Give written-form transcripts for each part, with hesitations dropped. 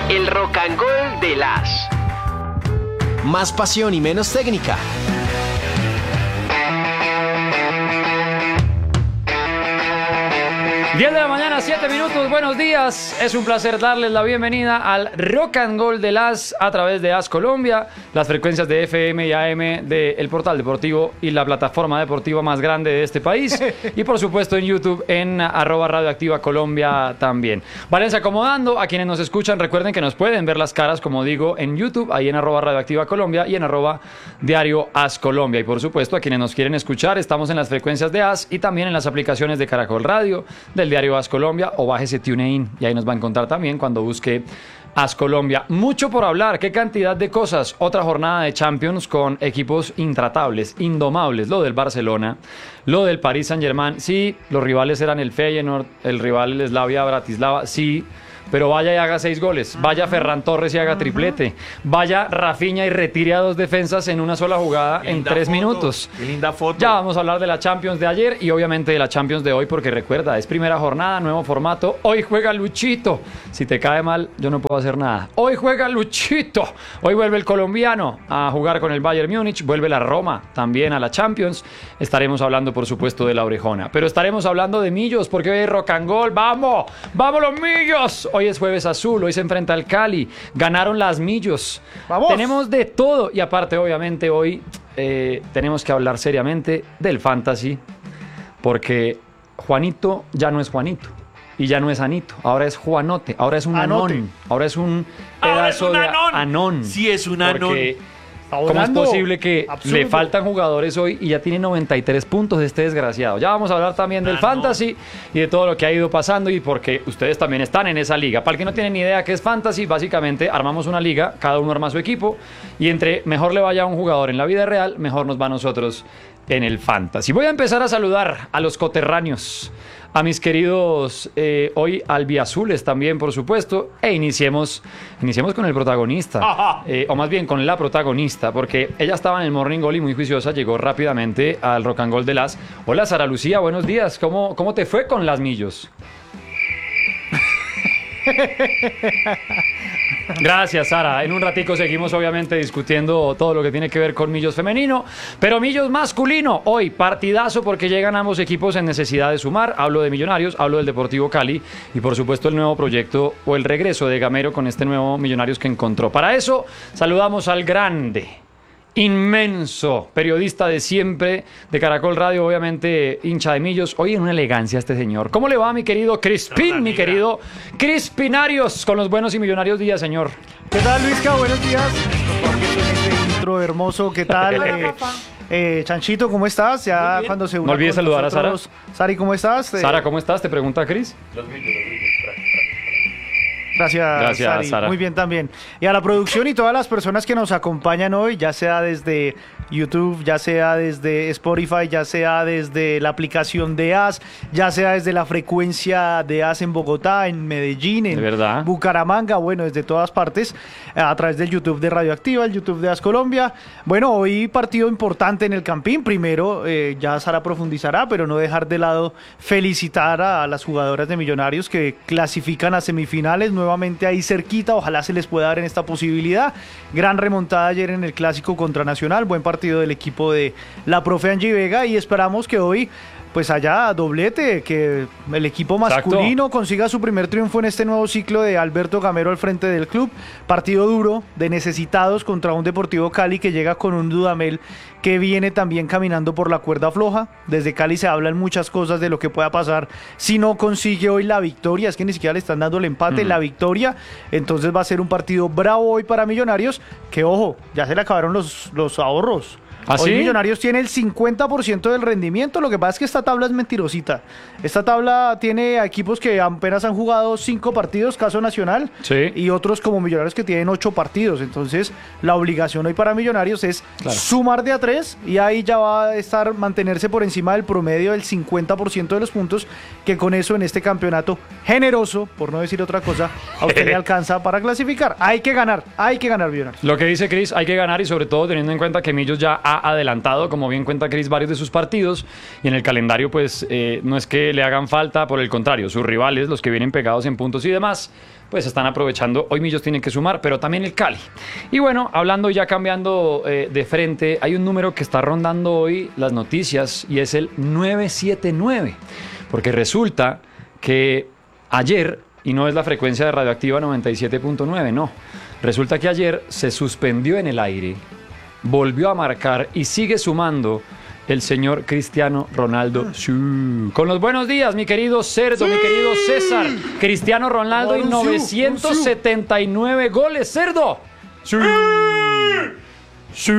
El Rock and Gold de las. Más pasión y menos técnica. Diez de la mañana, 7 minutos, buenos días. Es un placer darles la bienvenida al Rock and Gold de las a través de AS Colombia, las frecuencias de FM y AM del portal deportivo y la plataforma deportiva más grande de este país. Y por supuesto en YouTube en @radioactiva Colombia también. Váyanse acomodando, a quienes nos escuchan recuerden que nos pueden ver las caras, como digo, en YouTube, ahí en @radioactiva Colombia y en @diario AS Colombia. Y por supuesto a quienes nos quieren escuchar, estamos en las frecuencias de AS y también en las aplicaciones de Caracol Radio, del diario AS Colombia, o bájese TuneIn y ahí nos va a encontrar también cuando busque AS Colombia. Mucho por hablar, qué cantidad de cosas. Otra jornada de Champions con equipos intratables, indomables. Lo del Barcelona, lo del Paris Saint-Germain. Sí, los rivales eran el Feyenoord, el rival el Slavia Bratislava. Sí, pero vaya y haga 6 goles. Vaya Ferran Torres y haga triplete. Vaya Rafinha y retire a 2 defensas en una sola jugada en 3 minutos. Qué linda foto. Ya vamos a hablar de la Champions de ayer y obviamente de la Champions de hoy, porque recuerda, es primera jornada, nuevo formato. Hoy juega Luchito. Si te cae mal, yo no puedo hacer nada. Hoy juega Luchito. Hoy vuelve el colombiano a jugar con el Bayern Múnich. Vuelve la Roma también a la Champions. Estaremos hablando, por supuesto, de la Orejona. Pero estaremos hablando de Millos, porque hoy hay Rock and Gold. ¡Vamos! ¡Vamos los Millos! Hoy es jueves azul, hoy se enfrenta al Cali. Ganaron las Millos. ¡Vamos! Tenemos de todo. Y aparte, obviamente, hoy tenemos que hablar seriamente del fantasy, porque Juanito ya no es Juanito y ya no es Anito, ahora es Juanote, ahora es un anón, ahora es un pedazo de anón. Sí, es un anón. Porque ¿cómo es posible que le faltan jugadores hoy y ya tiene 93 puntos este desgraciado? Ya vamos a hablar también del fantasy y de todo lo que ha ido pasando, y porque ustedes también están en esa liga. Para el que no tiene ni idea qué es fantasy, básicamente armamos una liga, cada uno arma su equipo y entre mejor le vaya a un jugador en la vida real, mejor nos va a nosotros en el fantasy. Voy a empezar a saludar a los coterráneos, a mis queridos hoy albiazules también, por supuesto, e iniciemos con el protagonista, o más bien con la protagonista, porque ella estaba en el Morning Goal y muy juiciosa llegó rápidamente al Rock and Gold de las. Hola Sara Lucía, buenos días, ¿cómo te fue con las Millos? Gracias, Sara. En un ratico seguimos obviamente discutiendo todo lo que tiene que ver con Millos femenino, pero Millos masculino, hoy partidazo porque llegan ambos equipos en necesidad de sumar. Hablo de Millonarios, hablo del Deportivo Cali y por supuesto el nuevo proyecto o el regreso de Gamero con este nuevo Millonarios que encontró. Para eso saludamos al grande, inmenso periodista de siempre de Caracol Radio, obviamente hincha de Millos. Hoy en una elegancia este señor. ¿Cómo le va, mi querido Crispín, mi querido Crispinarios, con los buenos y millonarios días, señor? ¿Qué tal, Luisca? Buenos días. Este intro hermoso, ¿qué tal? Chanchito, ¿cómo estás? Ya cuando se no olvides saludar nosotros, a Sara. Sari, ¿cómo estás? Sara, ¿cómo estás? Te pregunta Cris. Gracias, Sari. Sara. Muy bien también. Y a la producción y todas las personas que nos acompañan hoy, ya sea desde YouTube, ya sea desde Spotify, ya sea desde la aplicación de AS, ya sea desde la frecuencia de AS en Bogotá, en Medellín, en Bucaramanga, bueno, desde todas partes, a través del YouTube de Radioactiva, el YouTube de AS Colombia. Bueno, hoy partido importante en el Campín. Primero, ya Sara profundizará, pero no dejar de lado felicitar a las jugadoras de Millonarios que clasifican a semifinales, nuevamente ahí cerquita, ojalá se les pueda dar en esta posibilidad. Gran remontada ayer en el Clásico contra Nacional, buen partido del equipo de la profe Angie Vega y esperamos que hoy pues haya doblete, que el equipo masculino consiga su primer triunfo en este nuevo ciclo de Alberto Gamero al frente del club. Partido duro de necesitados contra un Deportivo Cali que llega con un Dudamel que viene también caminando por la cuerda floja. Desde Cali se hablan muchas cosas de lo que pueda pasar si no consigue hoy la victoria. Es que ni siquiera le están dando el empate, la victoria. Entonces va a ser un partido bravo hoy para Millonarios, que ojo, ya se le acabaron los ahorros. ¿Ah, hoy sí? Millonarios tiene el 50% del rendimiento. Lo que pasa es que esta tabla es mentirosita. Esta tabla tiene equipos que apenas han jugado 5 partidos, caso Nacional, y otros como Millonarios que tienen 8 partidos. Entonces la obligación hoy para Millonarios es sumar de a 3 y ahí ya va a estar mantenerse por encima del promedio del 50% de los puntos, que con eso en este campeonato generoso, por no decir otra cosa, a usted le alcanza para clasificar. Hay que ganar Millonarios. Lo que dice Cris, hay que ganar, y sobre todo teniendo en cuenta que Millos ya ha adelantado, como bien cuenta Cris, varios de sus partidos, y en el calendario pues no es que le hagan falta, por el contrario, sus rivales, los que vienen pegados en puntos y demás, pues están aprovechando. Hoy Millos tiene que sumar, pero también el Cali. Y bueno, hablando ya cambiando de frente, hay un número que está rondando hoy las noticias y es el 979, porque resulta que ayer, y no es la frecuencia de Radioactiva 97.9, no, resulta que ayer se suspendió en el aire, volvió a marcar y sigue sumando el señor Cristiano Ronaldo. Sí. Con los buenos días, mi querido Cerdo, mi querido César. Cristiano Ronaldo y 979 goles, Cerdo. Sí. Sí.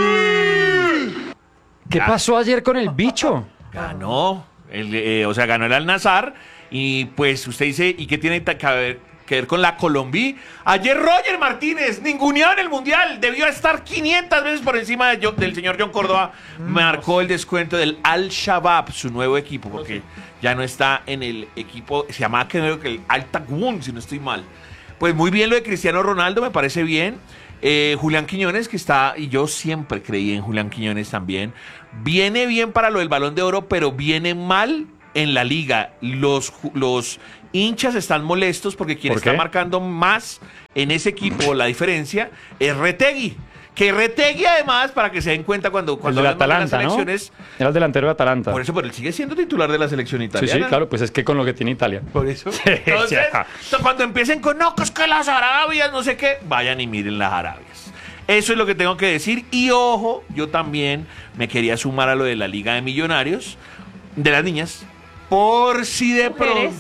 ¿Qué pasó ayer con el bicho? Ganó, ganó el Al-Nassr y pues usted dice, ¿y qué tiene que ver con la Colombia? Ayer Roger Martínez, ninguneado en el Mundial, debió estar 500 veces por encima del señor John Córdoba, marcó el descuento del Al-Shabaab, su nuevo equipo, porque ya no está en el equipo, se llamaba creo que el Al-Taqwoon, si no estoy mal. Pues muy bien lo de Cristiano Ronaldo, me parece bien. Julián Quiñones, que está, y yo siempre creí en Julián Quiñones también, viene bien para lo del Balón de Oro, pero viene mal en la liga. Los hinchas están molestos porque quien está marcando más en ese equipo la diferencia es Retegui. Que Retegui, además, para que se den cuenta cuando el de Atalanta, las elecciones, ¿no? Era el delantero de Atalanta. Por eso, pero él sigue siendo titular de la selección italiana. Sí, claro, pues es que con lo que tiene Italia. Por eso. Entonces, cuando empiecen con no, que es que las Arabias, no sé qué, vayan y miren las Arabias. Eso es lo que tengo que decir. Y ojo, yo también me quería sumar a lo de la Liga de Millonarios, de las niñas, por si de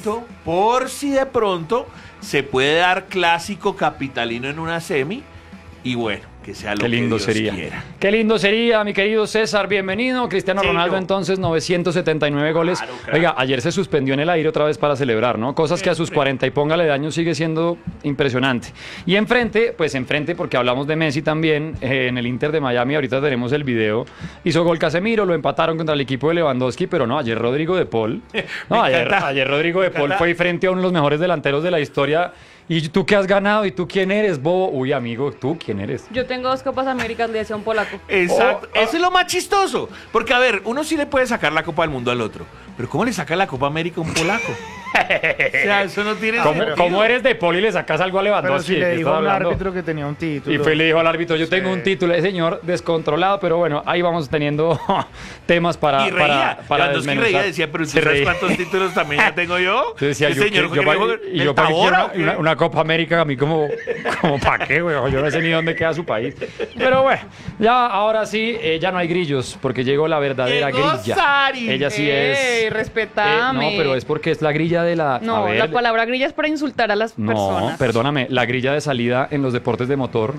pronto se puede dar clásico capitalino en una semi. Y bueno, que sea lo que Dios quiera. Qué lindo sería, mi querido César, bienvenido. Cristiano Ronaldo, entonces, 979 goles. Claro. Oiga, ayer se suspendió en el aire otra vez para celebrar, ¿no? Cosas que a sus 40 y póngale de años sigue siendo impresionante. Y enfrente, porque hablamos de Messi también, en el Inter de Miami, ahorita tenemos el video, hizo gol Casemiro, lo empataron contra el equipo de Lewandowski, pero no, ayer Rodrigo de Paul. No, ayer Rodrigo de Paul fue frente a uno de los mejores delanteros de la historia. ¿Y tú qué has ganado? ¿Y tú quién eres, bobo? Uy, amigo, ¿tú quién eres? Yo tengo 2 Copas Américas, le decía un polaco. Exacto. Eso es lo más chistoso. Porque, a ver, uno sí le puede sacar la Copa del Mundo al otro. Pero ¿cómo le saca la Copa América a un polaco? O sea, eso no tiene sentido. ¿Cómo eres de Paul y le sacas algo a Lewandowski? Pero si le dijo al árbitro que tenía un título. Y fue y le dijo al árbitro, yo tengo un título. El señor descontrolado, pero bueno, ahí vamos teniendo temas para Lewandowski reía, decía, pero ¿tú sabes cuántos títulos también ya tengo yo? Decía, yo para una Copa América, a mí como ¿para qué, güey? Yo no sé ni dónde queda su país. Pero bueno, ya ahora sí, ya no hay grillos, porque llegó la verdadera grilla. Sari. Ella sí es... respetame. No, pero es porque es la grilla de la... No, la palabra grilla es para insultar a las personas. No, perdóname, la grilla de salida en los deportes de motor.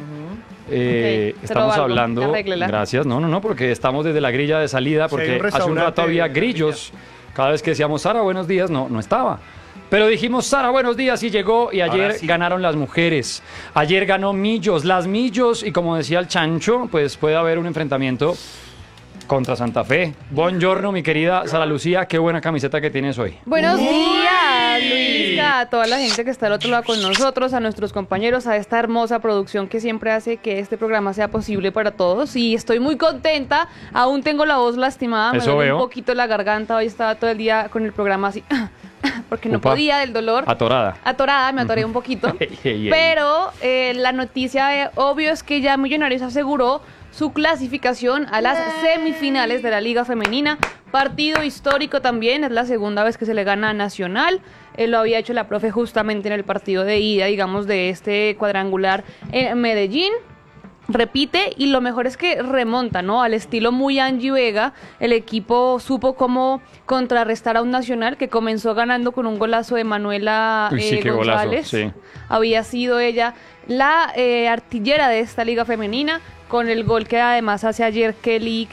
Estamos hablando... Gracias, no, porque estamos desde la grilla de salida, porque hace un rato había grillos. Cada vez que decíamos, Sara, buenos días, no estaba. Pero dijimos, Sara, buenos días, y llegó, y ayer ganaron las mujeres. Ayer ganó Millos, las Millos, y como decía el Chancho, pues puede haber un enfrentamiento contra Santa Fe. Buongiorno, mi querida Sara Lucía, qué buena camiseta que tienes hoy. Buenos días, Luisca, a toda la gente que está al otro lado con nosotros, a nuestros compañeros, a esta hermosa producción que siempre hace que este programa sea posible para todos. Y estoy muy contenta, aún tengo la voz lastimada, me duele un poquito la garganta, hoy estaba todo el día con el programa así... porque no podía del dolor. Atorada, me atoré un poquito. Pero la noticia obvio es que ya Millonarios aseguró su clasificación a las semifinales de la Liga Femenina. Partido histórico también, es la segunda vez que se le gana a Nacional. Lo había hecho la profe justamente en el partido de ida, digamos, de este cuadrangular en Medellín. Repite, y lo mejor es que remonta, ¿no? Al estilo muy Angie Vega. El equipo supo cómo contrarrestar a un Nacional que comenzó ganando con un golazo de Manuela González. Golazo, sí. Había sido ella la artillera de esta liga femenina, con el gol que además hace ayer Kelly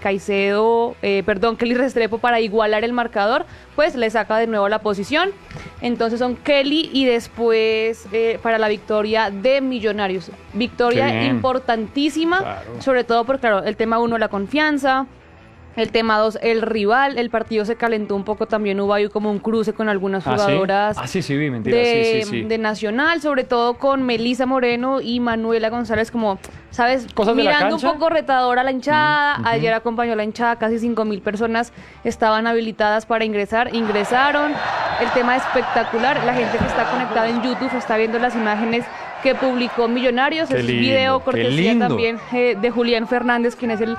Kelly Restrepo para igualar el marcador, pues le saca de nuevo la posición. Entonces son Kelly y después para la victoria de Millonarios. Victoria importantísima, sobre todo porque, claro, el tema uno, la confianza. El tema 2, el rival. El partido se calentó un poco, también hubo ahí como un cruce con algunas jugadoras Sí, vi, mentira. de Nacional, sobre todo con Melissa Moreno y Manuela González, como, ¿sabes? Cosas de la Mirando un cancha. poco retadora a la hinchada. Ayer acompañó a la hinchada, casi 5.000 personas estaban habilitadas para ingresar, ingresaron. El tema espectacular, la gente que está conectada en YouTube está viendo las imágenes que publicó Millonarios, Qué es lindo, video qué cortesía lindo. también de Julián Fernández, quien es el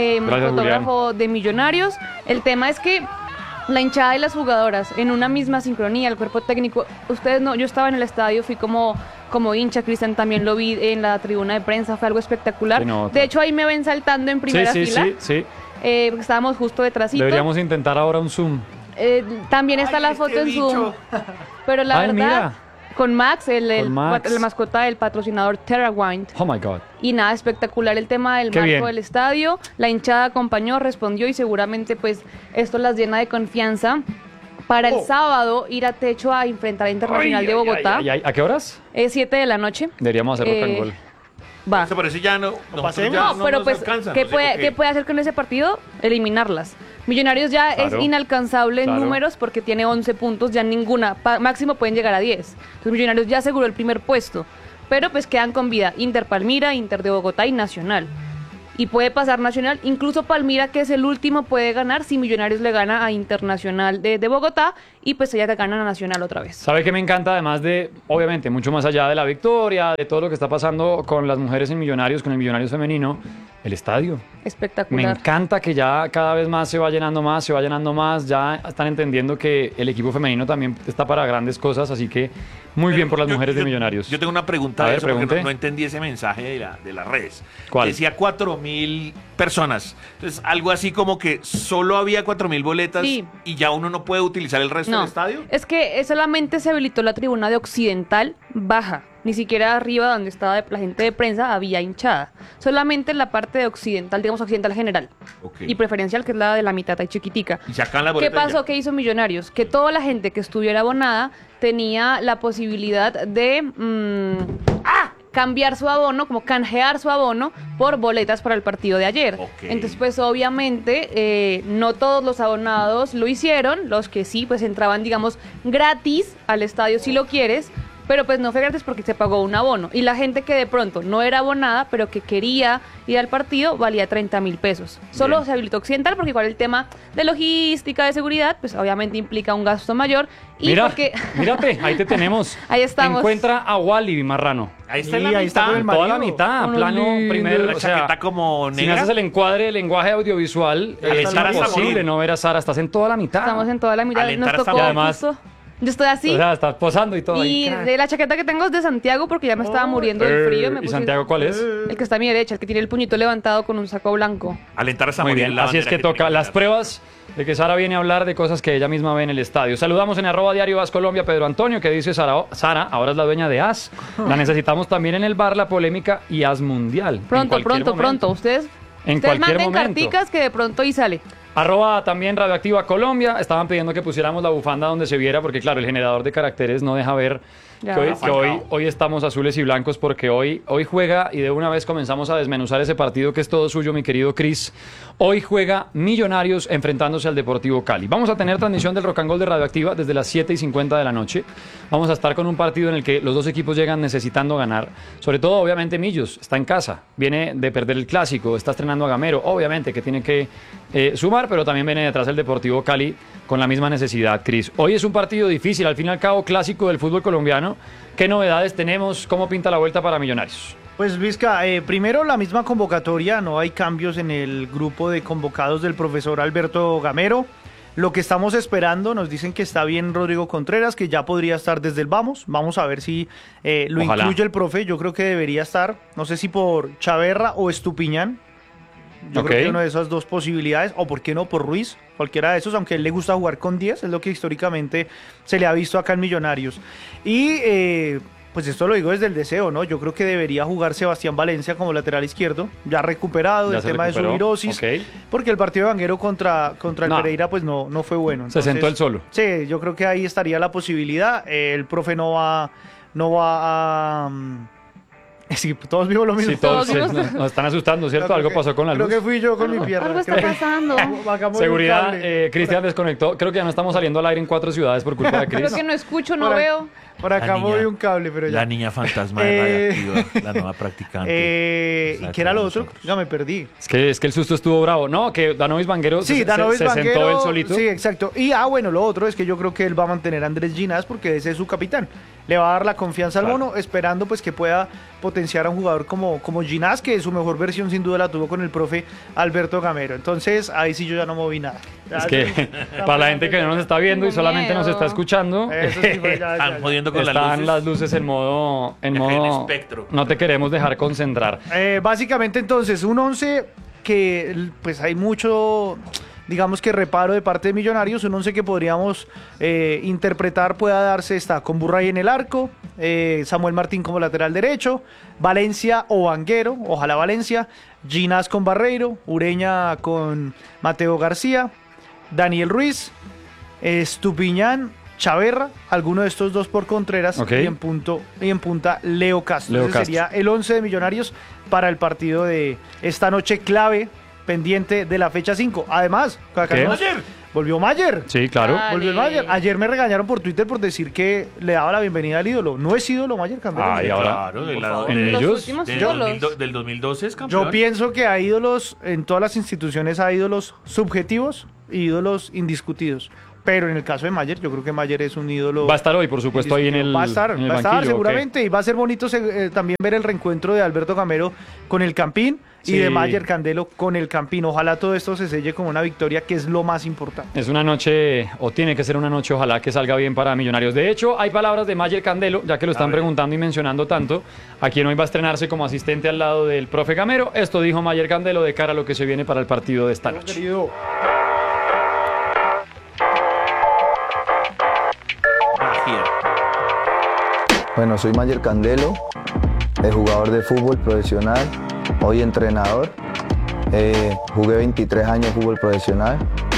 fotógrafo de Millonarios. El tema es que la hinchada y las jugadoras en una misma sincronía, el cuerpo técnico, ustedes no, yo estaba en el estadio, fui como hincha, Cristian también lo vi en la tribuna de prensa, fue algo espectacular. Se nota. De hecho ahí me ven saltando en primera fila, Sí. porque estábamos justo detrásito. Deberíamos intentar ahora un Zoom. También está la foto en Zoom, pero la Ay, verdad, mira. con Max, Con Max. la mascota del patrocinador TerraWind. Oh my God. Y nada, espectacular el tema del Qué marco bien. del estadio. La hinchada acompañó, respondió y seguramente pues esto las llena de confianza para el sábado ir a Techo a enfrentar a Internacional de Bogotá. Ay. ¿A qué horas? 7 de la noche. Deberíamos hacer rock and roll. Va. Eso parece ya nosotros pasemos. ya No, pero nos pues, alcanza, ¿qué no sé puede, por qué. qué puede hacer con ese partido? Eliminarlas. Millonarios ya Claro. es inalcanzable Claro. en números porque tiene 11 puntos, ya ninguna, máximo pueden llegar a 10. Entonces Millonarios ya aseguró el primer puesto, pero pues quedan con vida Inter Palmira, Inter de Bogotá y Nacional. Y puede pasar Nacional, incluso Palmira, que es el último, puede ganar si Millonarios le gana a Internacional de Bogotá y pues ella le gana a Nacional otra vez. ¿Sabe qué me encanta? Además de, obviamente, mucho más allá de la victoria, de todo lo que está pasando con las mujeres en Millonarios, con el Millonarios femenino, el estadio. Me Espectacular. encanta que ya cada vez más se va llenando más, ya están entendiendo que el equipo femenino también está para grandes cosas, así que muy bien por las mujeres de Millonarios. Yo tengo una pregunta A de ver, eso porque pregunte. no entendí ese mensaje de las redes. ¿Cuál? Decía 4.000 personas. Entonces, algo así como que solo había 4.000 boletas Sí. y ya uno no puede utilizar el resto del estadio. Es que solamente se habilitó la tribuna de Occidental baja. Ni siquiera arriba donde estaba la gente de prensa había hinchada. Solamente en la parte de Occidental, digamos Occidental general. Ok. Y preferencial, que es la de la mitad y chiquitica. Y sacan la ¿Qué boleta. y pasó? ya. ¿Qué hizo Millonarios? Que toda la gente que estuviera abonada tenía la posibilidad de cambiar su abono, como canjear su abono por boletas para el partido de ayer. Ok. Entonces, pues obviamente no todos los abonados lo hicieron, los que sí, pues entraban, digamos, gratis al estadio si lo quieres. Pero pues no fue gratis porque se pagó un abono. Y la gente que de pronto no era abonada, pero que quería ir al partido, valía 30.000 pesos. Solo Bien. se habilitó Occidental porque igual el tema de logística, de seguridad, pues obviamente implica un gasto mayor. Y Mira, porque mírate, ahí te tenemos. Ahí estamos. Encuentra a Wally Marrano. Ahí está Sí, en la ahí está mitad. con el Toda la marido. mitad, Uno plano lindo. primero. La O sea, chaqueta como si me negra. haces el encuadre del lenguaje audiovisual, es Sara está imposible morir. no ver a Sara. Estás en toda la mitad. estamos en toda la mitad. Alentar Nos hasta tocó Y además- justo. Yo estoy así. O sea, estás posando y todo. Y ahí. de la chaqueta que tengo es de Santiago porque ya me estaba muriendo del frío. Me ¿Y puse- Santiago cuál es? El que está a mi derecha, el que tiene el puñito levantado con un saco blanco. Alentar hasta Muy morir bien, la así es que bandera toca tiene las mirar. pruebas de que Sara viene a hablar de cosas que ella misma ve en el estadio. Saludamos en @diario As Colombia Pedro Antonio, que dice Sara, ahora es la dueña de As. La necesitamos también en el bar, la polémica y As Mundial. En Pronto, cualquier pronto, momento. pronto. Ustedes En ustedes cualquier manden momento. carticas que de pronto ahí sale. También Radioactiva Colombia. Estaban pidiendo que pusiéramos la bufanda donde se viera, porque claro, el generador de caracteres no deja ver Ya. que hoy estamos azules y blancos, porque hoy juega, y de una vez comenzamos a desmenuzar ese partido que es todo suyo, mi querido Cris. Hoy juega Millonarios enfrentándose al Deportivo Cali. Vamos a tener transmisión del Rock and Roll de Radioactiva desde las 7:50 de la noche. Vamos a estar con un partido en el que los dos equipos llegan necesitando ganar. Sobre todo, obviamente, Millos está en casa. Viene de perder el Clásico, está estrenando a Gamero. Obviamente que tiene que sumar, pero también viene detrás el Deportivo Cali con la misma necesidad, Cris. Hoy es un partido difícil, al fin y al cabo, clásico del fútbol colombiano. ¿Qué novedades tenemos? ¿Cómo pinta la vuelta para Millonarios? Pues Vizca, primero la misma convocatoria, no hay cambios en el grupo de convocados del profesor Alberto Gamero. Lo que estamos esperando, nos dicen que está bien Rodrigo Contreras, que ya podría estar desde el Vamos a ver si lo Ojalá. incluye el profe, yo creo que debería estar, no sé si por Chaverra o Estupiñán. Yo Ok. creo que una de esas dos posibilidades, o por qué no por Ruiz, cualquiera de esos, aunque a él le gusta jugar con 10, es lo que históricamente se le ha visto acá en Millonarios. Y pues esto lo digo desde el deseo, ¿no? Yo creo que debería jugar Sebastián Valencia como lateral izquierdo, ya recuperado Ya del se tema de su recuperó, virosis, ok. porque el partido de Vanguero contra el No. Pereira pues no fue bueno. Se sentó él solo. Sí, yo creo que ahí estaría la posibilidad. El profe no va a Sí, todos vimos lo mismo. Sí, todos Todos nos están asustando, ¿cierto? Algo pasó con la Creo luz. que fui yo con mi pierna. Algo está Creo que- pasando. Bajamos un Seguridad, cable. Cristian desconectó. Creo que ya no estamos saliendo al aire en 4 ciudades por culpa de Creo Cris. que no escucho, no Por ac- veo. Por acá La niña- moví un cable, pero ya. La niña fantasma Eh, radiactiva, la nueva practicante. ¿Y Está qué era con lo otro? nosotros. Ya me perdí. Es que el susto estuvo bravo. No, que Danovis Vanguero Sí, se Danovis sentó Vanguero, él solito. Sí, exacto. Y bueno, lo otro es que yo creo que él va a mantener a Andrés Ginás porque ese es su capitán. Le va a dar la confianza al Claro. mono, esperando pues que pueda potenciar a un jugador como Ginás, que su mejor versión sin duda la tuvo con el profe Alberto Gamero. Entonces, ahí sí yo ya no moví nada. Es que para la gente que no nos está viendo y Tengo solamente nos miedo. está escuchando, Eso sí, pues, ya, Están ya. jodiendo con están las luces. en modo El espectro. no te queremos dejar concentrar. Básicamente entonces, un 11 que pues hay mucho, digamos que reparo de parte de Millonarios, un 11 que podríamos interpretar pueda darse está con Burray en el arco, Samuel Martín como lateral derecho, Valencia o Vanguero, ojalá Valencia, Ginás con Barreiro, Ureña con Mateo García, Daniel Ruiz, Estupiñán, Chaverra, alguno de estos dos por Contreras Ok. y en punta Leo Castro. Leo Ese Castro. sería el 11 de Millonarios para el partido de esta noche clave pendiente de la fecha 5. Además, acá ¿Qué? volvió Mayer. Sí, claro. Ah. Volvió Dale. Mayer. Ayer me regañaron por Twitter por decir que le daba la bienvenida al ídolo. No es ídolo Mayer Candelo. Ay, ahora Claro, de por la- favor. de- En Los ellos últimos del, ídolos. 2012 es campeón. Yo pienso que hay ídolos, en todas las instituciones hay ídolos subjetivos y ídolos indiscutidos. Pero en el caso de Mayer, yo creo que Mayer es un ídolo. va a estar hoy, por supuesto, ahí en el Va a estar, en el va a estar banquillo, ¿ok? seguramente. Y va a ser bonito también ver el reencuentro de Alberto Gamero con el Campín y Sí. de Mayer Candelo con el Campín. Ojalá todo esto se selle como una victoria, que es lo más importante. Es una noche, o tiene que ser una noche, ojalá que salga bien para Millonarios. De hecho, hay palabras de Mayer Candelo, ya que lo están preguntando y mencionando tanto, a quien hoy va a estrenarse como asistente al lado del profe Gamero. Esto dijo Mayer Candelo de cara a lo que se viene para el partido de esta noche. Querido. Magia. Bueno, soy Mayer Candelo, jugador de fútbol profesional, hoy entrenador. Jugué 23 años fútbol profesional.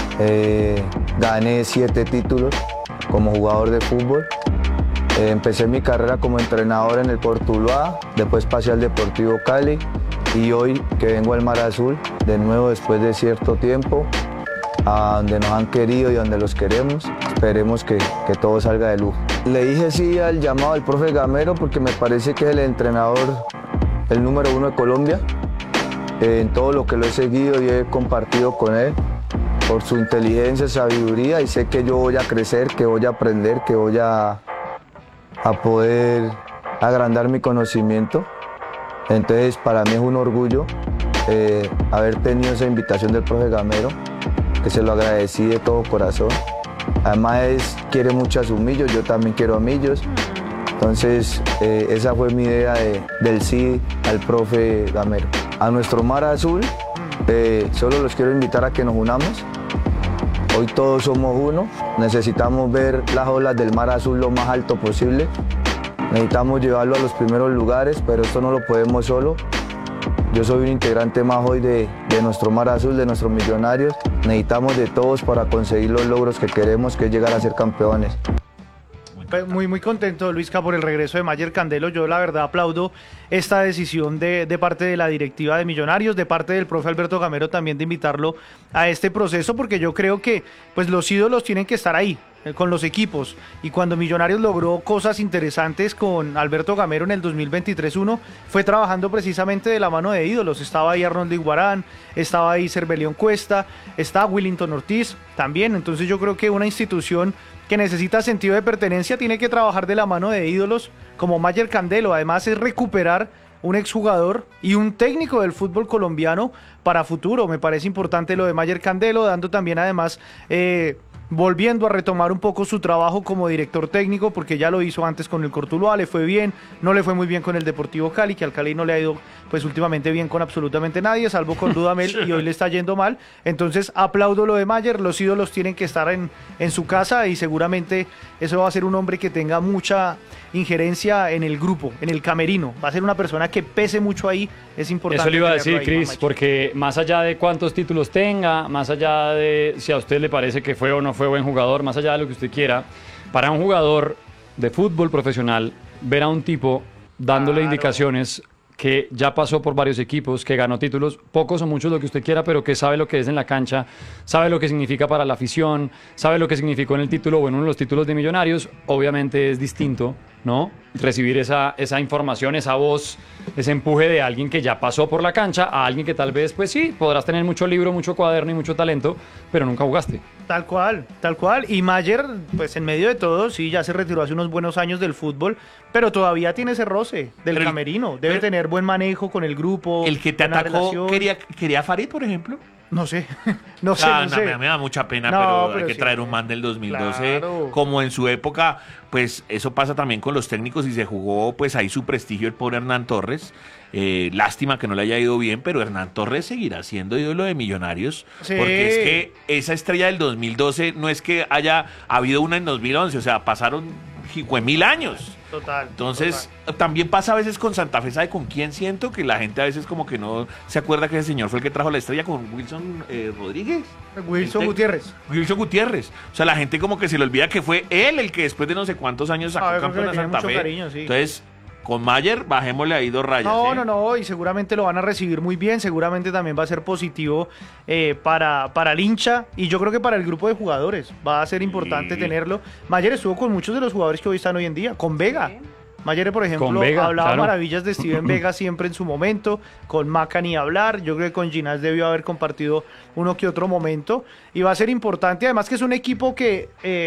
Gané 7 títulos como jugador de fútbol. Empecé mi carrera como entrenador en el Cortuluá, después pasé al Deportivo Cali y hoy que vengo al Mar Azul, de nuevo después de cierto tiempo, a donde nos han querido y donde los queremos. Esperemos que todo salga de lujo. Le dije sí al llamado del profe Gamero porque me parece que es el entrenador, el número 1 de Colombia. En todo lo que lo he seguido y he compartido con él, por su inteligencia, sabiduría, y sé que yo voy a crecer, que voy a aprender, que voy a poder agrandar mi conocimiento. Entonces para mí es un orgullo haber tenido esa invitación del profe Gamero, que se lo agradecí de todo corazón. Además quiere mucho a sus millos, yo también quiero a millos. Entonces esa fue mi idea del sí al profe Gamero. A nuestro Mar Azul solo los quiero invitar a que nos unamos. Hoy todos somos uno, necesitamos ver las olas del Mar Azul lo más alto posible. Necesitamos llevarlo a los primeros lugares, pero esto no lo podemos solo. Yo soy un integrante más hoy de nuestro Mar Azul, de nuestros Millonarios. Necesitamos de todos para conseguir los logros que queremos, que es llegar a ser campeones. Muy, muy contento, Luisca, por el regreso de Mayer Candelo. Yo, la verdad, aplaudo esta decisión de parte de la directiva de Millonarios, de parte del profe Alberto Gamero también de invitarlo a este proceso, porque yo creo que pues, los ídolos tienen que estar ahí, con los equipos. Y cuando Millonarios logró cosas interesantes con Alberto Gamero en el 2023-1, fue trabajando precisamente de la mano de ídolos. Estaba ahí Arnoldo Iguarán, estaba ahí Cervelión Cuesta, está Willington Ortiz también. Entonces yo creo que una institución que necesita sentido de pertenencia tiene que trabajar de la mano de ídolos como Mayer Candelo. Además es recuperar un exjugador y un técnico del fútbol colombiano para futuro. Me parece importante lo de Mayer Candelo, dando también además volviendo a retomar un poco su trabajo como director técnico, porque ya lo hizo antes con el Cortuluá, le fue bien, no le fue muy bien con el Deportivo Cali, que al Cali no le ha ido pues últimamente bien con absolutamente nadie, salvo con Dudamel, y hoy le está yendo mal. Entonces aplaudo lo de Mayer, los ídolos tienen que estar en su casa y seguramente eso va a ser un hombre que tenga mucha injerencia en el grupo, en el camerino, va a ser una persona que pese mucho ahí, es importante. Eso le iba a tenerlo decir, ahí, Cris, Mamacho. porque más allá de cuántos títulos tenga, más allá de si a usted le parece que fue o no fue buen jugador, más allá de lo que usted quiera, para un jugador de fútbol profesional, ver a un tipo dándole indicaciones que ya pasó por varios equipos, que ganó títulos, pocos o muchos, lo que usted quiera, pero que sabe lo que es en la cancha, sabe lo que significa para la afición, sabe lo que significó en el título o en uno de los títulos de Millonarios, obviamente es distinto, ¿no? Recibir esa información, esa voz, ese empuje de alguien que ya pasó por la cancha a alguien que tal vez, pues sí, podrás tener mucho libro, mucho cuaderno y mucho talento, pero nunca jugaste. Tal cual, tal cual. Y Mayer, pues en medio de todo, sí, ya se retiró hace unos buenos años del fútbol, pero todavía tiene ese roce del Pero- camerino. Debe pero- tener buen manejo con el grupo. El que te buena atacó relación. quería a Farid, por ejemplo. No sé, no sé, Ah, no no, sé. me da mucha pena, No, pero hay pero que sí. traer un man del 2012 Claro. como en su época. Pues eso pasa también con los técnicos y se jugó pues ahí su prestigio el pobre Hernán Torres. Lástima que no le haya ido bien, pero Hernán Torres seguirá siendo ídolo de Millonarios, Sí. porque es que esa estrella del 2012 no es que haya habido una en 2011, o sea, pasaron 1000 años. Total. Entonces, también pasa a veces con Santa Fe, ¿sabe con quién siento? Que la gente a veces como que no se acuerda que ese señor fue el que trajo la estrella, con Wilson Rodríguez. total. Wilson Este- Gutiérrez. Wilson Gutiérrez. O sea, la gente como que se le olvida que fue él el que después de no sé cuántos años sacó Ah, yo creo que campeón le a tiene Santa mucho Fe. cariño, sí. Entonces, con Mayer, bajémosle ahí 2 rayas. No, ¿eh? no, y seguramente lo van a recibir muy bien, seguramente también va a ser positivo para el hincha y yo creo que para el grupo de jugadores va a ser importante Sí. tenerlo. Mayer estuvo con muchos de los jugadores que hoy están hoy en día, con Vega. Mayer, por ejemplo, Con Vega, hablaba claro. maravillas de Steven Vega siempre en su momento, con Maca ni hablar, yo creo que con Ginás debió haber compartido uno que otro momento y va a ser importante, además que es un equipo que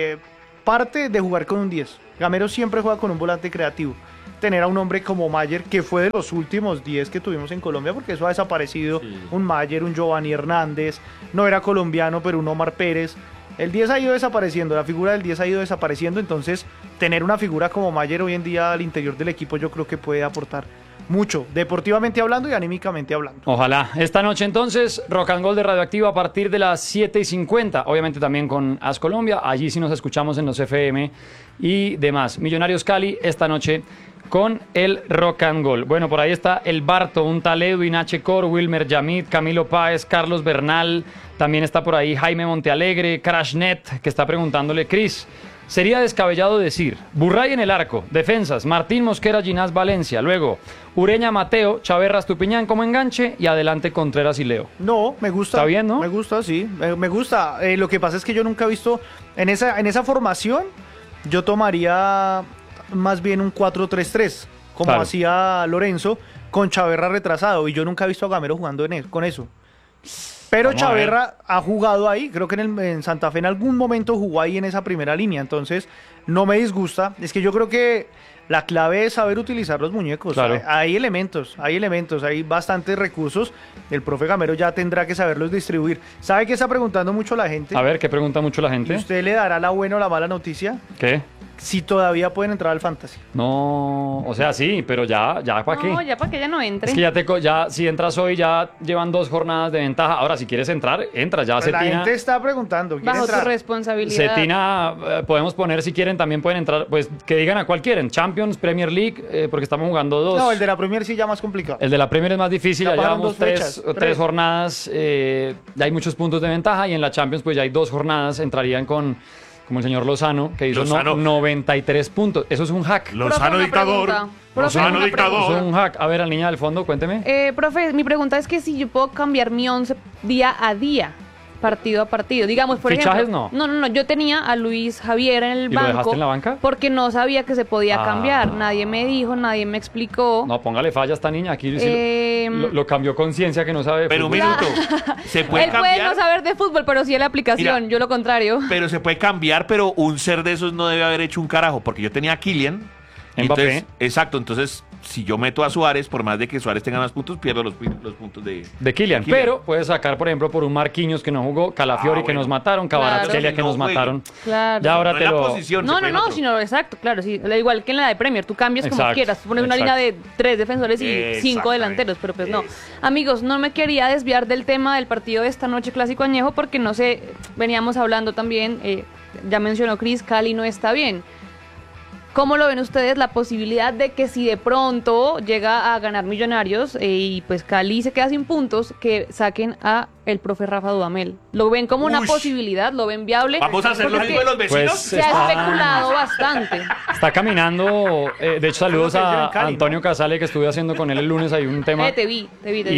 parte de jugar con un 10. Gamero siempre juega con un volante creativo. Tener a un hombre como Mayer, que fue de los últimos 10 que tuvimos en Colombia, porque eso ha desaparecido, un Mayer, un Giovanni Hernández, no era colombiano, pero un Omar Pérez. El 10 ha ido desapareciendo, la figura del 10 ha ido desapareciendo, entonces tener una figura como Mayer hoy en día al interior del equipo yo creo que puede aportar mucho, deportivamente hablando y anímicamente hablando. Ojalá. Esta noche entonces, Rock and Roll de Radioactiva a partir de las 7:50. Obviamente también con As Colombia. Allí sí nos escuchamos en los FM y demás. Millonarios Cali esta noche con el Rock and Roll. Bueno, por ahí está el Barto, un tal Edwin H. Cor, Wilmer Yamit, Camilo Páez, Carlos Bernal. También está por ahí Jaime Montealegre, Crashnet, que está preguntándole, Cris, sería descabellado decir, Burray en el arco, defensas, Martín Mosquera, Ginás Valencia, luego Ureña Mateo, Chaverra Estupiñán como enganche y adelante Contreras y Leo. No, me gusta. Está bien, ¿no? Me gusta, sí. Me gusta. Lo que pasa es que yo nunca he visto en esa formación, yo tomaría más bien un 4-3-3, como Claro. hacía Lorenzo, con Chaverra retrasado. Y yo nunca he visto a Gamero jugando con eso. Pero Vamos a ver. Chaverra ha jugado ahí, creo que en Santa Fe en algún momento jugó ahí en esa primera línea, entonces no me disgusta. Es que yo creo que la clave es saber utilizar los muñecos. Claro. Hay elementos, hay bastantes recursos. El profe Gamero ya tendrá que saberlos distribuir. ¿Sabe qué está preguntando mucho la gente? A ver, ¿qué pregunta mucho la ¿Y gente? usted le dará la buena o la mala noticia? ¿Qué? Si todavía pueden entrar al Fantasy. No, o sea, sí, pero ya ¿para qué? No, ya para que ella no entre. Es que ya si entras hoy ya llevan 2 jornadas de ventaja. Ahora, si quieres entrar, entra. Ya Pues la Cetina. gente está preguntando. ¿Quiere Bajo tu entrar? responsabilidad. Cetina, podemos poner si quieren, también pueden entrar, pues que digan a cuál quieren, Champions, Premier League, porque estamos jugando 2. No, el de la Premier sí ya más complicado. El de la Premier es más difícil, Ya ya pasaron llevamos 2 tres fechas. jornadas, ya hay muchos puntos de ventaja y en la Champions pues ya hay 2 jornadas, entrarían con, como el señor Lozano, que hizo Lozano. 93 puntos. Eso es un hack. Profe, Lozano una dictador. pregunta. Profe, Lozano una dictador. Eso es un hack. A ver, al niña del fondo, cuénteme. Profe, mi pregunta es que si yo puedo cambiar mi 11 día a día, partido a partido. Digamos, por ¿Fichajes ejemplo. no? No. Yo tenía a Luis Javier en el ¿Y lo banco. dejaste en la banca? Porque no sabía que se podía Ah. cambiar. Nadie me dijo, nadie me explicó. No, póngale falla a esta niña. Aquí sí Em, lo cambió conciencia que no sabe de Pero un fútbol. minuto. Se puede Él puede cambiar. no saber de fútbol, pero sí en la aplicación. Mira. Yo lo contrario. Pero se puede cambiar, pero un ser de esos no debe haber hecho un carajo, porque yo tenía a Kylian. Mbappé. Entonces, exacto, entonces si yo meto a Suárez, por más de que Suárez tenga más puntos, pierdo los puntos de Kylian. Pero puedes sacar, por ejemplo, por un Marquinhos que no jugó, Calafiori que bueno. nos mataron, Kvaratskhelia Claro. que nos No juegue. mataron. Claro. Ya ahora no te en la lo... posición. se No, puede en no, otro. sino exacto, claro, sí. Igual que en la de Premier, tú cambias como Exacto, quieras. Tú pones una línea de 3 defensores y 5 Exactamente. delanteros, pero pues no. Amigos, no me quería desviar del tema del partido de esta noche Clásico Añejo porque no sé, veníamos hablando también, ya mencionó Cris, Cali no está bien. ¿Cómo lo ven ustedes la posibilidad de que si de pronto llega a ganar Millonarios y pues Cali se queda sin puntos, que saquen a el profe Rafa Dudamel? ¿Lo ven como una posibilidad? ¿Lo ven viable? ¿Vamos a hacerlo Porque algo de los vecinos? Pues, se ha especulado bastante. Está caminando, de hecho saludos Creo que a en Cali, Antonio ¿no? Casale, que estuve haciendo con él el lunes, hay un tema. Te vi.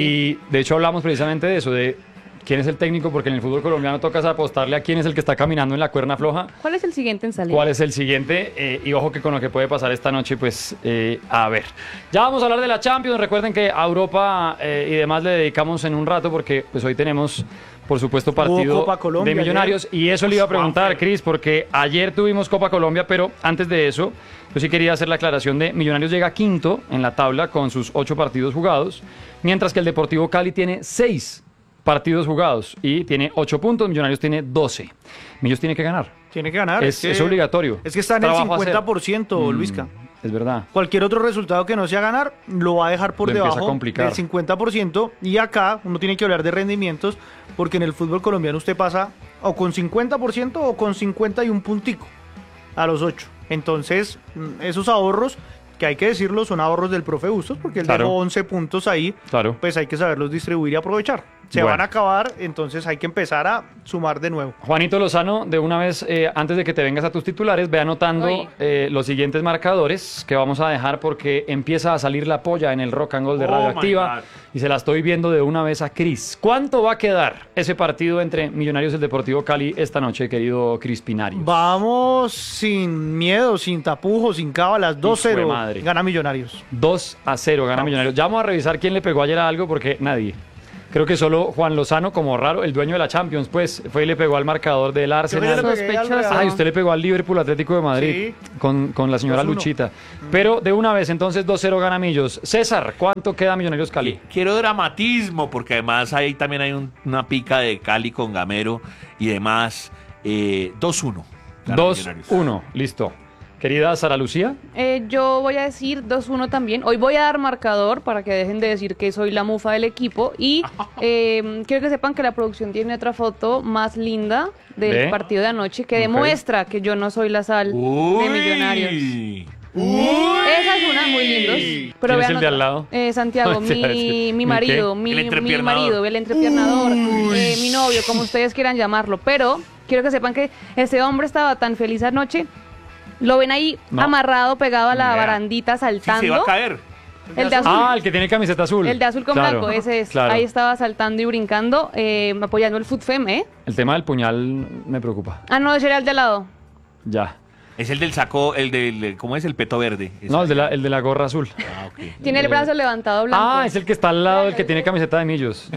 Y de hecho hablamos precisamente de eso, de quién es el técnico, porque en el fútbol colombiano tocas apostarle a quién es el que está caminando en la cuerda floja. ¿Cuál es el siguiente en salir? ¿Cuál es el siguiente? Y ojo que con lo que puede pasar esta noche, pues a ver. Ya vamos a hablar de la Champions. Recuerden que a Europa y demás le dedicamos en un rato porque pues hoy tenemos, por supuesto, partido Copa Colombia de Millonarios. ayer. Y eso le iba a preguntar, Cris, porque ayer tuvimos Copa Colombia, pero antes de eso, yo sí quería hacer la aclaración de Millonarios llega quinto en la tabla con sus 8 partidos jugados, mientras que el Deportivo Cali tiene 6 partidos jugados y tiene 8 puntos, Millonarios tiene 12. Millos tiene que ganar. Tiene que ganar. Es obligatorio. Es que está en el Trabajo a hacer. 50%, Luisca. Es verdad. Cualquier otro resultado que no sea ganar lo va a dejar por Lo empieza a debajo complicar. del 50%. Y acá uno tiene que hablar de rendimientos porque en el fútbol colombiano usted pasa o con 50% o con 51 puntico a los 8. Entonces, esos ahorros, que hay que decirlo, son ahorros del profe Bustos porque él Claro. dejó 11 puntos ahí. Claro. Pues hay que saberlos distribuir y aprovechar. Se Bueno. van a acabar, entonces hay que empezar a sumar de nuevo. Juanito Lozano, de una vez, antes de que te vengas a tus titulares, ve anotando Oye. los siguientes marcadores que vamos a dejar porque empieza a salir la polla en el Rock and Roll de Oh, Radioactiva my God. y se la estoy viendo de una vez a Cris. ¿Cuánto va a quedar ese partido entre Millonarios y el Deportivo Cali esta noche, querido Cris Pinarios? Vamos sin miedo, sin tapujos, sin cábalas. Hijo de 2-0. madre. Gana Millonarios. 2-0 gana Millonarios. Ya vamos a revisar quién le pegó ayer a algo porque nadie. Creo que solo Juan Lozano, como raro, el dueño de la Champions, pues fue y le pegó al marcador del Yo que yo Arsenal. le pegué al Sospechoso. Real. Ay, usted le pegó al Liverpool Atlético de Madrid con la señora 2-1. Luchita. Pero de una vez, entonces 2-0 gana Millos. César, ¿cuánto queda Millonarios Cali? Quiero dramatismo, porque además ahí también hay una pica de Cali con Gamero y demás. 2-1. gana Millonarios. 2-1, listo. Querida Sara Lucía, Yo voy a decir 2-1 también. Hoy voy a dar marcador para que dejen de decir que soy la mufa del equipo. Y quiero que sepan que la producción tiene otra foto más linda del ¿Ve? partido de anoche que Ok. demuestra que yo no soy la sal de Millonarios. Esa es una muy lindos. ¿Quién es el de al lado? Santiago, Te iba a decir, mi ¿mi marido, qué? mi El entrepiernador. marido, el entrepiernador, mi novio, como ustedes quieran llamarlo. Pero quiero que sepan que ese hombre estaba tan feliz anoche. Lo ven ahí No. amarrado, pegado a la Ni idea. barandita, Sí, se va saltando. a caer. El de azul. Ah, el que tiene camiseta azul. El de azul con Claro, blanco, ese es. claro. Ahí estaba saltando y brincando, apoyando el FUTFEM, ¿eh? El tema del puñal me preocupa. Ah, no, ese era el de al lado. Ya. Es el del saco, el del, ¿cómo es? El peto verde. No, el de la gorra azul. Ah, ok. Tiene el brazo levantado blanco. Ah, es el que está al lado del que tiene camiseta de Millos.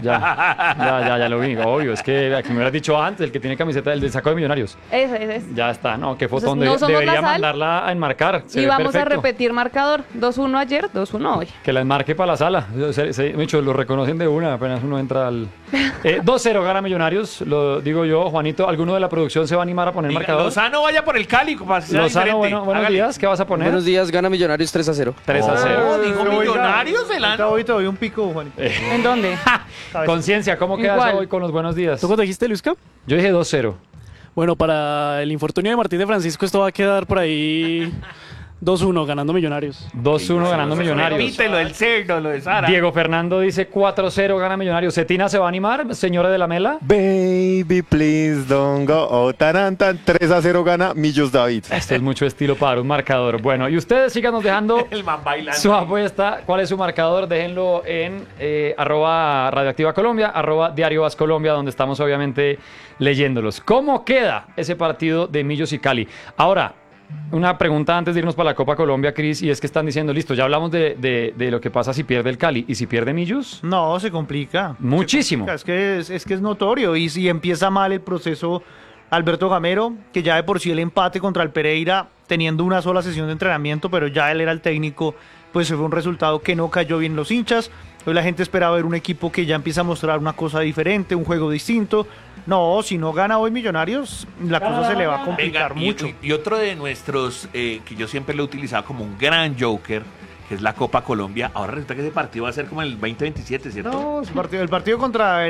Ya lo vi. Obvio, es que aquí me hubieras dicho antes, el que tiene camiseta, el del saco de Millonarios. Ese es. Ya está, no, qué Entonces, foto. no somos Debería la sal. mandarla a enmarcar. Se Y ve vamos a perfecto. repetir marcador. 2-1 ayer, 2-1 hoy. Que la enmarque para la sala. Muchos lo reconocen de una, apenas uno entra al. 2-0 gana Millonarios, lo digo yo. Juanito, ¿alguno de la producción se va a animar a poner Diga, marcador? Lozano vaya por el Cali. Para que sea Lozano, diferente. buenos Hágale. días, ¿qué vas a poner? Buenos días, gana Millonarios 3-0. 3-0. Oh, dijo Pero, oiga, Millonarios del ahorita ano. hoy te doy un pico, Juanito. ¿En dónde? Conciencia, ¿cómo quedas Igual. hoy con los buenos días? ¿Tú cuánto dijiste, Luisca? Yo dije 2-0. Bueno, para el infortunio de Martín de Francisco esto va a quedar por ahí 2-1 ganando Millonarios. 2-1 ganando Millonarios. Repítelo, el cerdo, lo de Sara. Diego Fernando dice 4-0 gana Millonarios. ¿Cetina se va a animar, señora de la Mela? Baby, please don't go. Oh, tarantan, 3-0 gana Millos David. Esto es mucho estilo para un marcador. Bueno, y ustedes síganos dejando El man bailando. su apuesta. ¿Cuál es su marcador? Déjenlo en arroba Radioactiva Colombia, arroba Diario Vas Colombia, donde estamos obviamente leyéndolos. ¿Cómo queda ese partido de Millos y Cali? Ahora, una pregunta antes de irnos para la Copa Colombia, Cris, y es que están diciendo, listo, ya hablamos de lo que pasa si pierde el Cali. ¿Y si pierde Millos? No, se complica. Muchísimo. Se complica. Es que es notorio. Y si empieza mal el proceso Alberto Gamero, que ya de por sí el empate contra el Pereira, teniendo una sola sesión de entrenamiento, pero ya él era el técnico, pues fue un resultado que no cayó bien los hinchas. Hoy la gente esperaba ver un equipo que ya empieza a mostrar una cosa diferente, un juego distinto. No, si no gana hoy Millonarios, la cosa se le va a complicar Venga, mucho. y otro de nuestros, que yo siempre lo he utilizado como un gran joker, que es la Copa Colombia. Ahora resulta que ese partido va a ser como el 2027, ¿cierto? No, el partido contra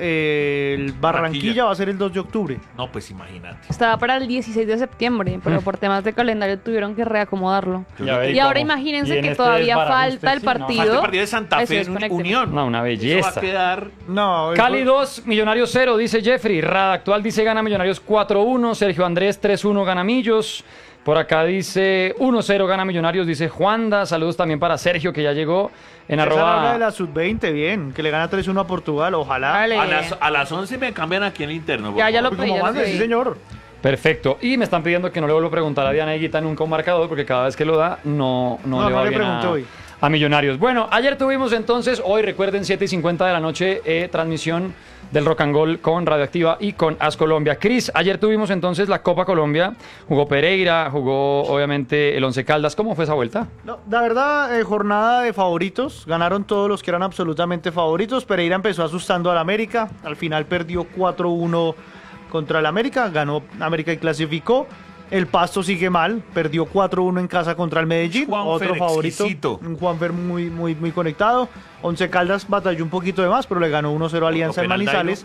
el Barranquilla va a ser el 2 de octubre. No, pues imagínate. Estaba para el 16 de septiembre, pero por temas de calendario tuvieron que reacomodarlo. Ya ve Y ahora cómo. imagínense Y en que este todavía desbarajuste, falta el sí, no. partido. Falta el partido de Santa Eso Fe es, en conécteme. Unión. No, una Eso va belleza. a quedar... No, Cali 2, Millonarios 0, dice Jeffrey. Rada Actual dice gana Millonarios 4-1. Sergio Andrés 3-1 gana Millos. Por acá dice 1-0 gana Millonarios, dice Juanda. Saludos también para Sergio, que ya llegó en esa habla de arroba. la sub-20, bien, que le gana 3-1 a Portugal, ojalá. Dale. A las 11 me cambian aquí en el interno. por Ya favor. lo pedí, Como ya lo mande, sí, pedí. señor. Perfecto. Y me están pidiendo que no le vuelva a preguntar a Diana Higuita nunca un marcador, porque cada vez que lo da, no le va no le bien pregunté hoy. a Millonarios. Bueno, ayer tuvimos entonces, hoy recuerden, 7:50 de la noche, transmisión del Rock and Roll con Radioactiva y con As Colombia. Cris, ayer tuvimos entonces la Copa Colombia, jugó Pereira, jugó obviamente el Once Caldas. ¿Cómo fue esa vuelta? No, la verdad, jornada de favoritos. Ganaron todos los que eran absolutamente favoritos. Pereira empezó asustando al América. Al final perdió 4-1 contra el América. Ganó América y clasificó. El Pasto sigue mal. Perdió 4-1 en casa contra el Medellín. Juanfer, Otro favorito. exquisito. Un Juanfer muy conectado. Once Caldas batalló un poquito de más, pero le ganó 1-0 a Alianza en penal Manizales.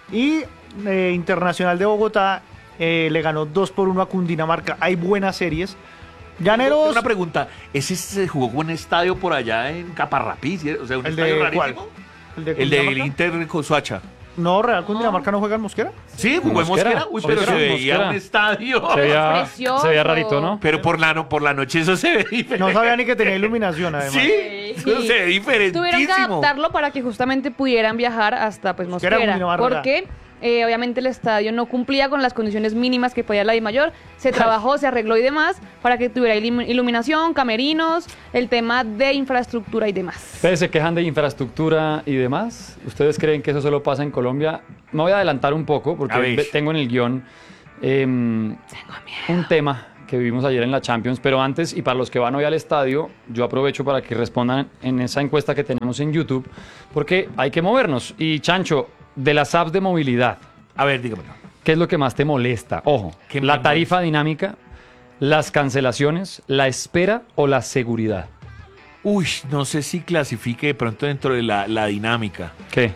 Y Internacional de Bogotá le ganó 2-1 a Cundinamarca. Hay buenas series. Llaneros. Una pregunta, ¿ese se jugó con un estadio por allá en Caparrapí? ¿Sí? O sea, un ¿El estadio de rarísimo. cuál? El del Cundinamarca? Inter con Suacha. No, Real Cundinamarca no juega en Mosquera. Sí, jugó en Mosquera. Mosquera. Uy, pero Mosquera, se veía Mosquera. un estadio. Precioso. Se veía rarito, ¿no? Pero por la noche eso se ve diferente. No sabía ni que tenía iluminación, además. Sí, eso se ve diferentísimo. Tuvieron que adaptarlo para que justamente pudieran viajar hasta pues Mosquera, Mosquera, Cundinamarca. porque obviamente el estadio no cumplía con las condiciones mínimas que podía la Dimayor. Se trabajó, se arregló y demás para que tuviera iluminación, camerinos, el tema de infraestructura y demás. Ustedes se quejan de infraestructura y demás. ¿Ustedes creen que eso solo pasa en Colombia? Me voy a adelantar un poco A porque ver. tengo en el guión un tema que vivimos ayer en la Champions, pero antes, y para los que van hoy al estadio, yo aprovecho para que respondan en esa encuesta que tenemos en YouTube, porque hay que movernos. Y Chancho, de las apps de movilidad, A ver, dígamelo. ¿qué es lo que más te molesta? Ojo, ¿Qué me la tarifa dinámica, las cancelaciones, la espera o la seguridad. Uy, no sé si clasifique de pronto dentro de la dinámica. ¿Qué?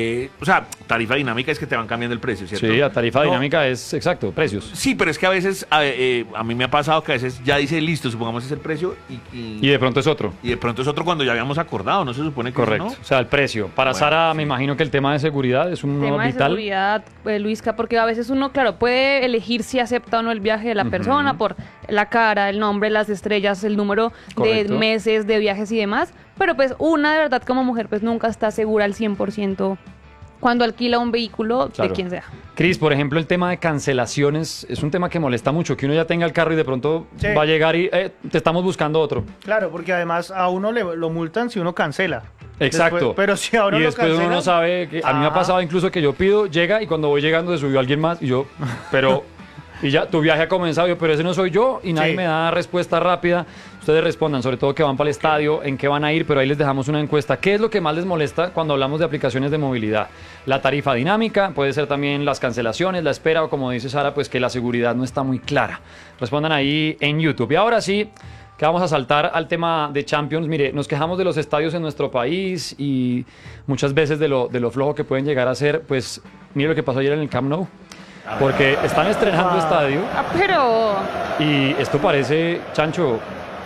O sea, tarifa dinámica es que te van cambiando el precio, ¿cierto? Sí, la tarifa No, dinámica es, exacto, precios. Sí, pero es que a veces, a mí me ha pasado que a veces ya dice listo, supongamos es el precio Y de pronto es otro. y de pronto es otro cuando ya habíamos acordado, ¿no se supone que Correcto, eso, o sea, el precio. Para Bueno, Sara, sí. me imagino que el tema de seguridad es un Tema de vital. seguridad, Luisca, porque a veces uno, claro, puede elegir si acepta o no el viaje de la persona por la cara, el nombre, las estrellas, el número Correcto. de meses de viajes y demás, pero pues una de verdad como mujer pues nunca está segura al 100% cuando alquila un vehículo Claro. de quien sea. Cris, por ejemplo, el tema de cancelaciones es un tema que molesta mucho, que uno ya tenga el carro y de pronto Sí. va a llegar y te estamos buscando otro. Claro, porque además a uno lo multan si uno cancela. Exacto. Después- pero si ahora y lo después uno cancelan, no sabe que a mí me ha Ajá. pasado incluso que yo pido, llega y cuando voy llegando se subió alguien más y yo, pero y ya tu viaje ha comenzado, yo, pero ese no soy yo y nadie Sí. me da respuesta rápida. Ustedes respondan, sobre todo que van para el estadio, en qué van a ir, pero ahí les dejamos una encuesta. ¿Qué es lo que más les molesta cuando hablamos de aplicaciones de movilidad? La tarifa dinámica, puede ser también las cancelaciones, la espera o como dice Sara, pues que la seguridad no está muy clara. Respondan ahí en YouTube. Y ahora sí, que vamos a saltar al tema de Champions. Mire, nos quejamos de los estadios en nuestro país y muchas veces de lo flojo que pueden llegar a ser. Pues mire lo que pasó ayer en el Camp Nou. Porque están estrenando estadio Ah, pero y esto parece, Chancho,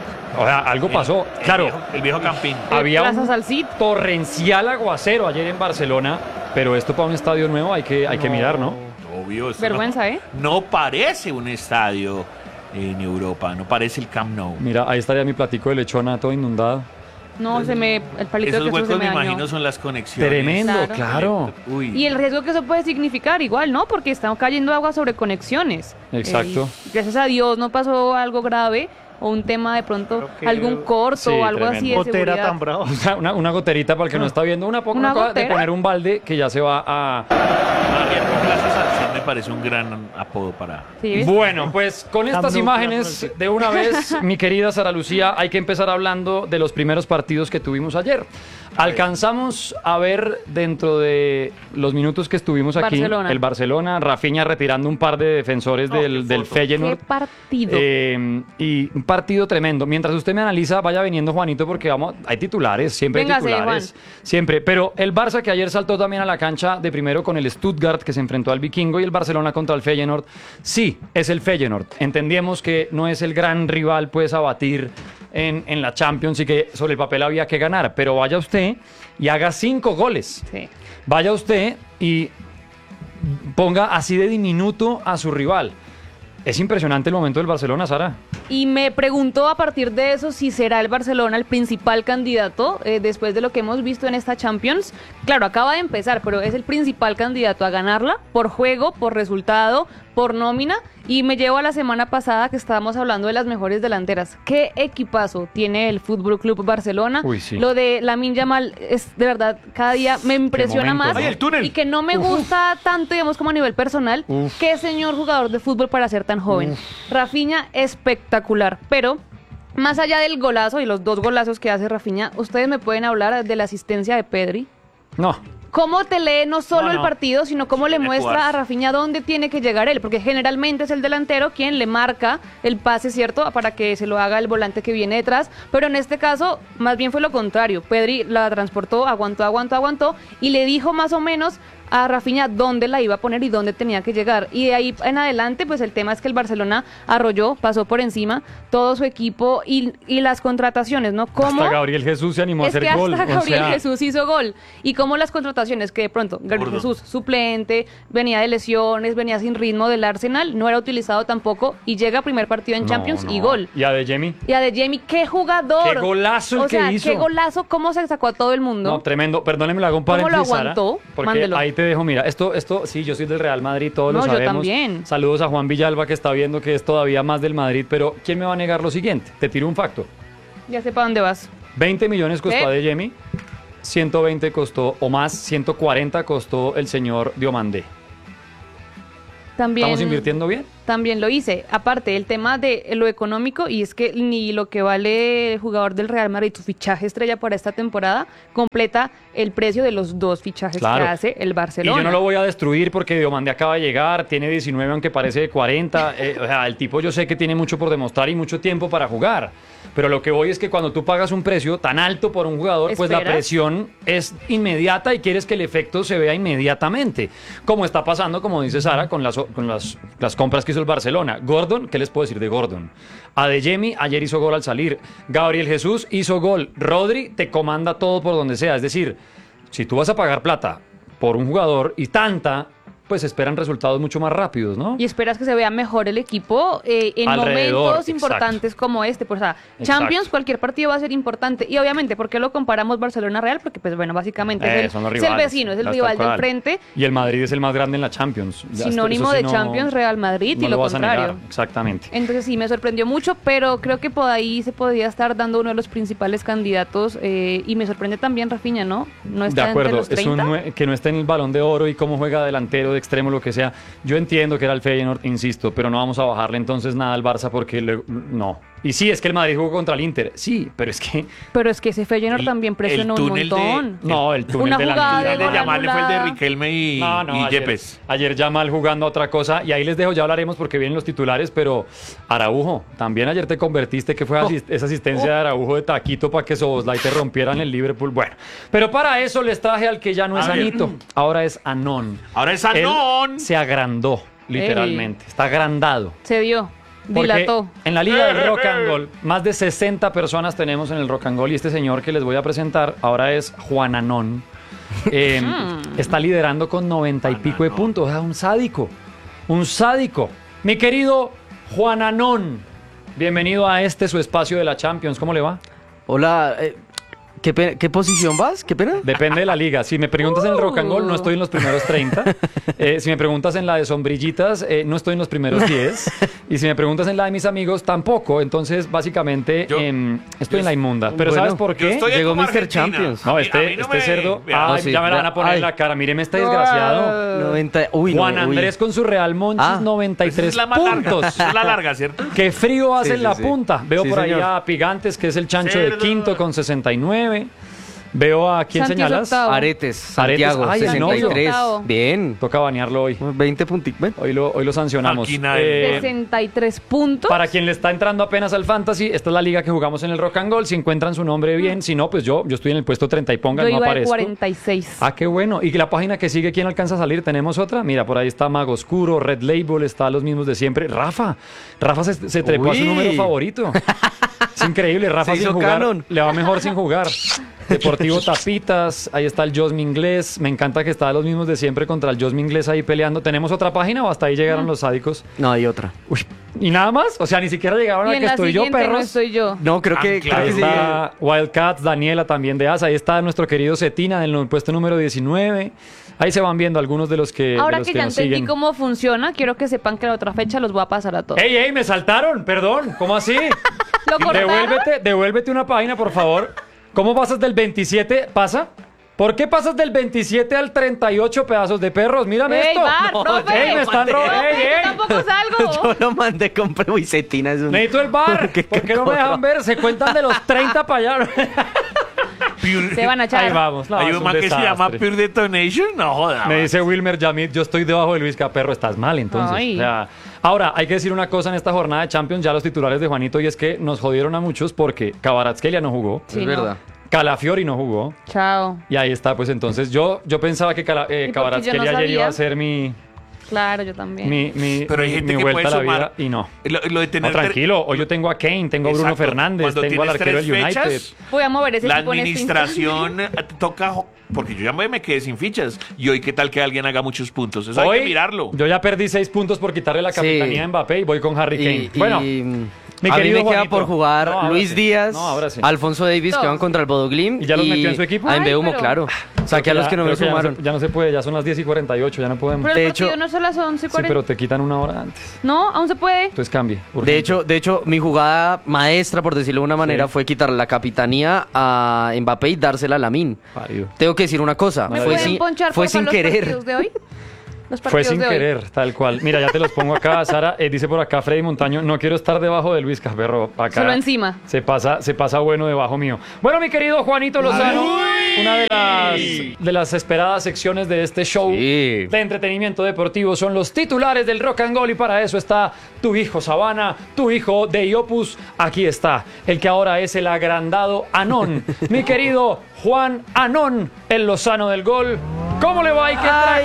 o sea, algo pasó. Claro, El viejo Campín. había Plaza un Salcid. torrencial aguacero ayer en Barcelona, pero esto para un estadio nuevo hay que mirar, ¿no? Obvio. esto Vergüenza, no, ¿eh? No parece un estadio en Europa, no parece el Camp Nou. Mira, ahí estaría mi platico de lechona todo inundado. No, el palito Esos de queso se huecos me me dañó. imagino son las conexiones. Tremendo, Claro. claro. Uy. Y el riesgo que eso puede significar igual, ¿no? Porque están cayendo agua sobre conexiones. Exacto. Gracias a Dios no pasó algo grave o un tema de pronto, Creo que- algún corto Sí, o algo así de Gotera seguridad. tan bravo. O sea, una goterita para el que no está viendo, una ¿Una cosa de gotera? poner un balde que ya se va a... Ah, bien, Plaza Salcedo. me parece un gran apodo para... ¿Sí, ves? Bueno, pues con estas Camp Nou, imágenes Camp Nou. de una vez, mi querida Sara Lucía, hay que empezar hablando de los primeros partidos que tuvimos ayer. Alcanzamos a ver dentro de los minutos que estuvimos aquí Barcelona. el Barcelona, Rafinha retirando un par de defensores del ¡Qué Feyenoord. partido! Y un partido tremendo. Mientras usted me analiza, vaya viniendo Juanito porque hay titulares, siempre Véngase, hay titulares. Juan. Siempre. Pero el Barça que ayer saltó también a la cancha de primero con el Stuttgart que se enfrentó al Vikingo y el Barcelona contra el Feyenoord. Sí, es el Feyenoord. Entendíamos que no es el gran rival pues a batir en la Champions y que sobre el papel había que ganar. Pero vaya usted y haga 5 goles. Sí. Vaya usted y ponga así de diminuto a su rival. Es impresionante el momento del Barcelona, Sara. Y me preguntó a partir de eso si será el Barcelona el principal candidato después de lo que hemos visto en esta Champions. Claro, acaba de empezar, pero es el principal candidato a ganarla por juego, por resultado, por nómina. Y me llevo a la semana pasada que estábamos hablando de las mejores delanteras. ¿Qué equipazo tiene el Fútbol Club Barcelona? Uy, sí. Lo de Lamine Yamal es de verdad cada día me impresiona momento, más. ¿no? ¡Ay, el túnel! Y que no me gusta tanto, digamos, como a nivel personal. Qué señor jugador de fútbol para ser tan joven. Rafinha, espectacular. Pero más allá del golazo y los 2 golazos que hace Rafinha, ustedes me pueden hablar de la asistencia de Pedri. No. ¿Cómo te lee no solo No, el no. partido, sino cómo le Tiene muestra jugarse. a Rafinha dónde tiene que llegar él? Porque generalmente es el delantero quien le marca el pase, ¿cierto? Para que se lo haga el volante que viene detrás. Pero en este caso, más bien fue lo contrario. Pedri la transportó, aguantó y le dijo más o menos a Rafinha dónde la iba a poner y dónde tenía que llegar. Y de ahí en adelante, pues el tema es que el Barcelona arrolló, pasó por encima todo su equipo y las contrataciones, ¿no? ¿Cómo? Hasta Gabriel Jesús se animó a Es hacer que gol. hasta o Gabriel sea, Jesús hizo gol. Y como las contrataciones que de pronto Gabriel Gordo. Jesús, suplente, venía de lesiones, venía sin ritmo del Arsenal, no era utilizado tampoco y llega primer partido en no, Champions y no. gol. Y a De Jemi. Y a De Jemi, qué jugador. Qué golazo el o sea, que hizo. qué golazo, cómo se sacó a todo el mundo. No, tremendo. Perdóneme, le hago un ¿Cómo lo paréntesis, Sara, aguantó? porque Mándelo. ahí te dejo. Mira, esto, sí, yo soy del Real Madrid, todos No, lo yo sabemos. también. Saludos a Juan Villalba, que está viendo que es todavía más del Madrid, pero ¿quién me va a negar lo siguiente? Te tiro un facto. Ya sé para dónde vas. 20 millones costó ¿Qué? a De Jemi, 120 costó, o más, 140 costó el señor Diomandé. También, ¿Estamos invirtiendo bien? También lo hice. Aparte, el tema de lo económico, y es que ni lo que vale el jugador del Real Madrid, su fichaje estrella para esta temporada, completa el precio de los 2 fichajes Claro. que hace el Y Barcelona. yo no lo voy a destruir porque Diomandé acaba de llegar, tiene 19 aunque parece de 40. O sea, el tipo yo sé que tiene mucho por demostrar y mucho tiempo para jugar. Pero lo que voy es que cuando tú pagas un precio tan alto por un jugador, pues la ¿Esperas? presión es inmediata y quieres que el efecto se vea inmediatamente. Como está pasando, como dice Sara, con las compras que hizo el Barcelona. Gordon, ¿qué les puedo decir de Gordon? A De Jemi ayer hizo gol al salir. Gabriel Jesús hizo gol. Rodri te comanda todo por donde sea. Es decir, si tú vas a pagar plata por un jugador y tanta, pues esperan resultados mucho más rápidos, ¿no? Y esperas que se vea mejor el equipo en Alrededor, momentos exacto. importantes como este. Pues, o sea, Exacto. Champions, cualquier partido va a ser importante. Y obviamente, ¿por qué lo comparamos Barcelona-Real? Porque, pues bueno, básicamente Son los es el rivales, vecino, es el tal rival del cual. frente. Y el Madrid es el más grande en la Champions. Ya, Sinónimo eso sí de Champions, Real Madrid no y lo vas a contrario. negar, exactamente. Entonces sí, me sorprendió mucho, pero creo que por ahí se podría estar dando uno de los principales candidatos. Y me sorprende también Rafinha, ¿no? No De está entre acuerdo, los es 30. que no esté en el Balón de Oro y cómo juega delantero, de extremo, lo que sea. Yo entiendo que era el Feyenoord, insisto, pero no vamos a bajarle entonces nada al Barça porque no. Y sí, es que el Madrid jugó contra el Inter, sí, pero es que Pero es que ese Feyenoord El- también presionó el un túnel de- montón. no, el túnel Una de la jugada Liga. de El de gol llamarle fue el de anulada. Riquelme y ayer, Yepes. ayer Yamal jugando a otra cosa y ahí les dejo, ya hablaremos porque vienen los titulares, pero Araujo, también ayer te convertiste, que fue esa asistencia de Araujo de taquito para que Soboslai te rompieran el Liverpool. Bueno, pero para eso les traje al que ya no es A ver. Anito, ahora es Anón. Ahora es Él Anón. se agrandó, literalmente, está agrandado. Se dio, Porque dilató. en la liga del Rock and Roll, más de 60 personas tenemos en el Rock and Roll y este señor que les voy a presentar ahora es Juan Anón. Está liderando con 90 y pico de puntos. O sea, un sádico. Un sádico. Mi querido Juan Anón, bienvenido a su espacio de la Champions. ¿Cómo le va? Hola, ¿Qué posición vas? ¿Qué pena? Depende de la liga. Si me preguntas en el Rock and Roll, no estoy en los primeros 30. Si me preguntas en la de sombrillitas, no estoy en los primeros 10. Y si me preguntas en la de mis amigos, tampoco. Entonces, básicamente, estoy en la inmunda. Pero bueno, ¿sabes por qué? Llegó Mr. Champions. No, A mí este no me- cerdo. Vea. Ay, No, sí. ya me la van a poner en la cara. Míreme este desgraciado. 90. Uy, no, Juan uy. Andrés con su Real Monchis, Ah. 93 Es la más larga. puntos. Esa es la larga, ¿cierto? Qué frío hace Sí, en sí, la sí. punta. Veo Sí, por ahí señor. a Pigantes, que es el chancho de Cerdo. quinto con 69. Veo a quién Santi es señalas. octavo. Aretes, Santiago, Ay, el novio. 63. Octavo. Bien. Toca banearlo hoy. 20 puntitos. Hoy lo sancionamos. Aquí nadie. 63 puntos. Para quien le está entrando apenas al Fantasy, esta es la liga que jugamos en el Rock and Roll. Si encuentran su nombre bien, si no, pues yo estoy en el puesto 30 y pongan, Yo no iba de aparezco. 46. Ah, qué bueno. Y la página que sigue, ¿quién alcanza a salir? ¿Tenemos otra? Mira, por ahí está Mago Oscuro, Red Label, está los mismos de siempre. Rafa se trepó a su Uy. número favorito. Es increíble, Rafa Se sin hizo jugar. canon. Le va mejor sin jugar. Deportivo Tapitas, ahí está el Josmi Inglés. Me encanta que está los mismos de siempre contra el Josmi Inglés ahí peleando. ¿Tenemos otra página o hasta ahí llegaron los sádicos? No, hay otra. Uy, ¿y nada más? O sea, ni siquiera llegaron Y a en que la estoy yo, siguiente no perros. estoy yo. No, creo que Ahí sí. está Wildcats, Daniela también de ASA. Ahí está nuestro querido Cetina en el puesto número 19. Ahí se van viendo algunos de los que, Ahora de los que que ya nos entendí siguen. cómo funciona, quiero que sepan que la otra fecha los voy a pasar a todos. ¡Ey, ey! Me saltaron, perdón. ¿Cómo así? ¿Lo cortaron? Devuélvete una página, por favor. ¿Cómo pasas del 27? ¿Pasa? ¿Por qué pasas del 27 al 38 pedazos de perros? Mírame ¡Ey, esto. Bar, profe! ¡Ey, me están robando! Profe, ¡Ey, yo ey! tampoco salgo. Yo lo mandé con Previcetina. Necesito el bar. ¿Por qué no me dejan ver? Se cuentan de los 30 para allá. Se van a echar. Ahí vamos. No, Hay es un un man que se desastre. llama Pure Detonation. No joda. Me man. dice Wilmer Yamit, yo estoy debajo de Luis Caperro, estás mal entonces. Ay. O sea, ahora, hay que decir una cosa en esta jornada de Champions, ya los titulares de Juanito, y es que nos jodieron a muchos porque Kvaratskhelia no jugó, Sí, Es no. verdad. Calafiori no jugó, Chao. y ahí está, pues entonces yo pensaba que porque yo no Kvaratskhelia ayer sabía? iba a ser mi Claro, yo también. Pero hay gente que vuelta puede a la sumar. vida, y no. Lo de No, tener tranquilo, hoy yo tengo a Kane, tengo a Bruno Exacto. Fernández, Cuando tengo al tienes arquero del 3 United. fechas, Voy a mover ese la equipo en este administración toca, porque yo ya me quedé sin fichas. Y hoy, ¿qué tal que alguien haga muchos puntos? Eso hay que mirarlo. Yo ya perdí 6 puntos por quitarle la Sí. capitanía a Mbappé y voy con Harry Kane. Y, Bueno, y, mi a mí querido me queda Juanito. por jugar No, ahora Luis sí. Díaz, No, ahora sí. Alfonso Davis, que No. van contra el Bodoglim. ¿Y ya los metió en su equipo? A Ay, Embeumo, pero- claro. Saqué a los que no me Creo que sumaron. ya no se puede, ya son las 10:48, ya no podemos. Pero De el hecho- partido no son las 11:40. Sí, pero te quitan una hora antes. No, aún se puede. Entonces cambie. De hecho, mi jugada maestra, por decirlo de una manera, Sí. fue quitarle la capitanía a Mbappé y dársela a Lamine. Parido. Tengo que decir una cosa, ¿Me fue pueden sin, ponchar fue porfa, sin los querer. partidos de hoy? Los Fue partidos sin de hoy. querer, tal cual. Mira, ya te los pongo acá, Sara. Dice por acá Freddy Montaño, no quiero estar debajo de Luis Caperro. Acá Solo encima. Se pasa bueno debajo mío. Bueno, mi querido Juanito Lozano, una de las esperadas secciones de este show Sí. de entretenimiento deportivo son los titulares del Rock and Roll, y para eso está tu hijo Sabana, tu hijo de Iopus. Aquí está, el que ahora es el agrandado Anón, mi querido Juan Anón, el Lozano del Gol. ¿Cómo le va? ¿Y qué trae?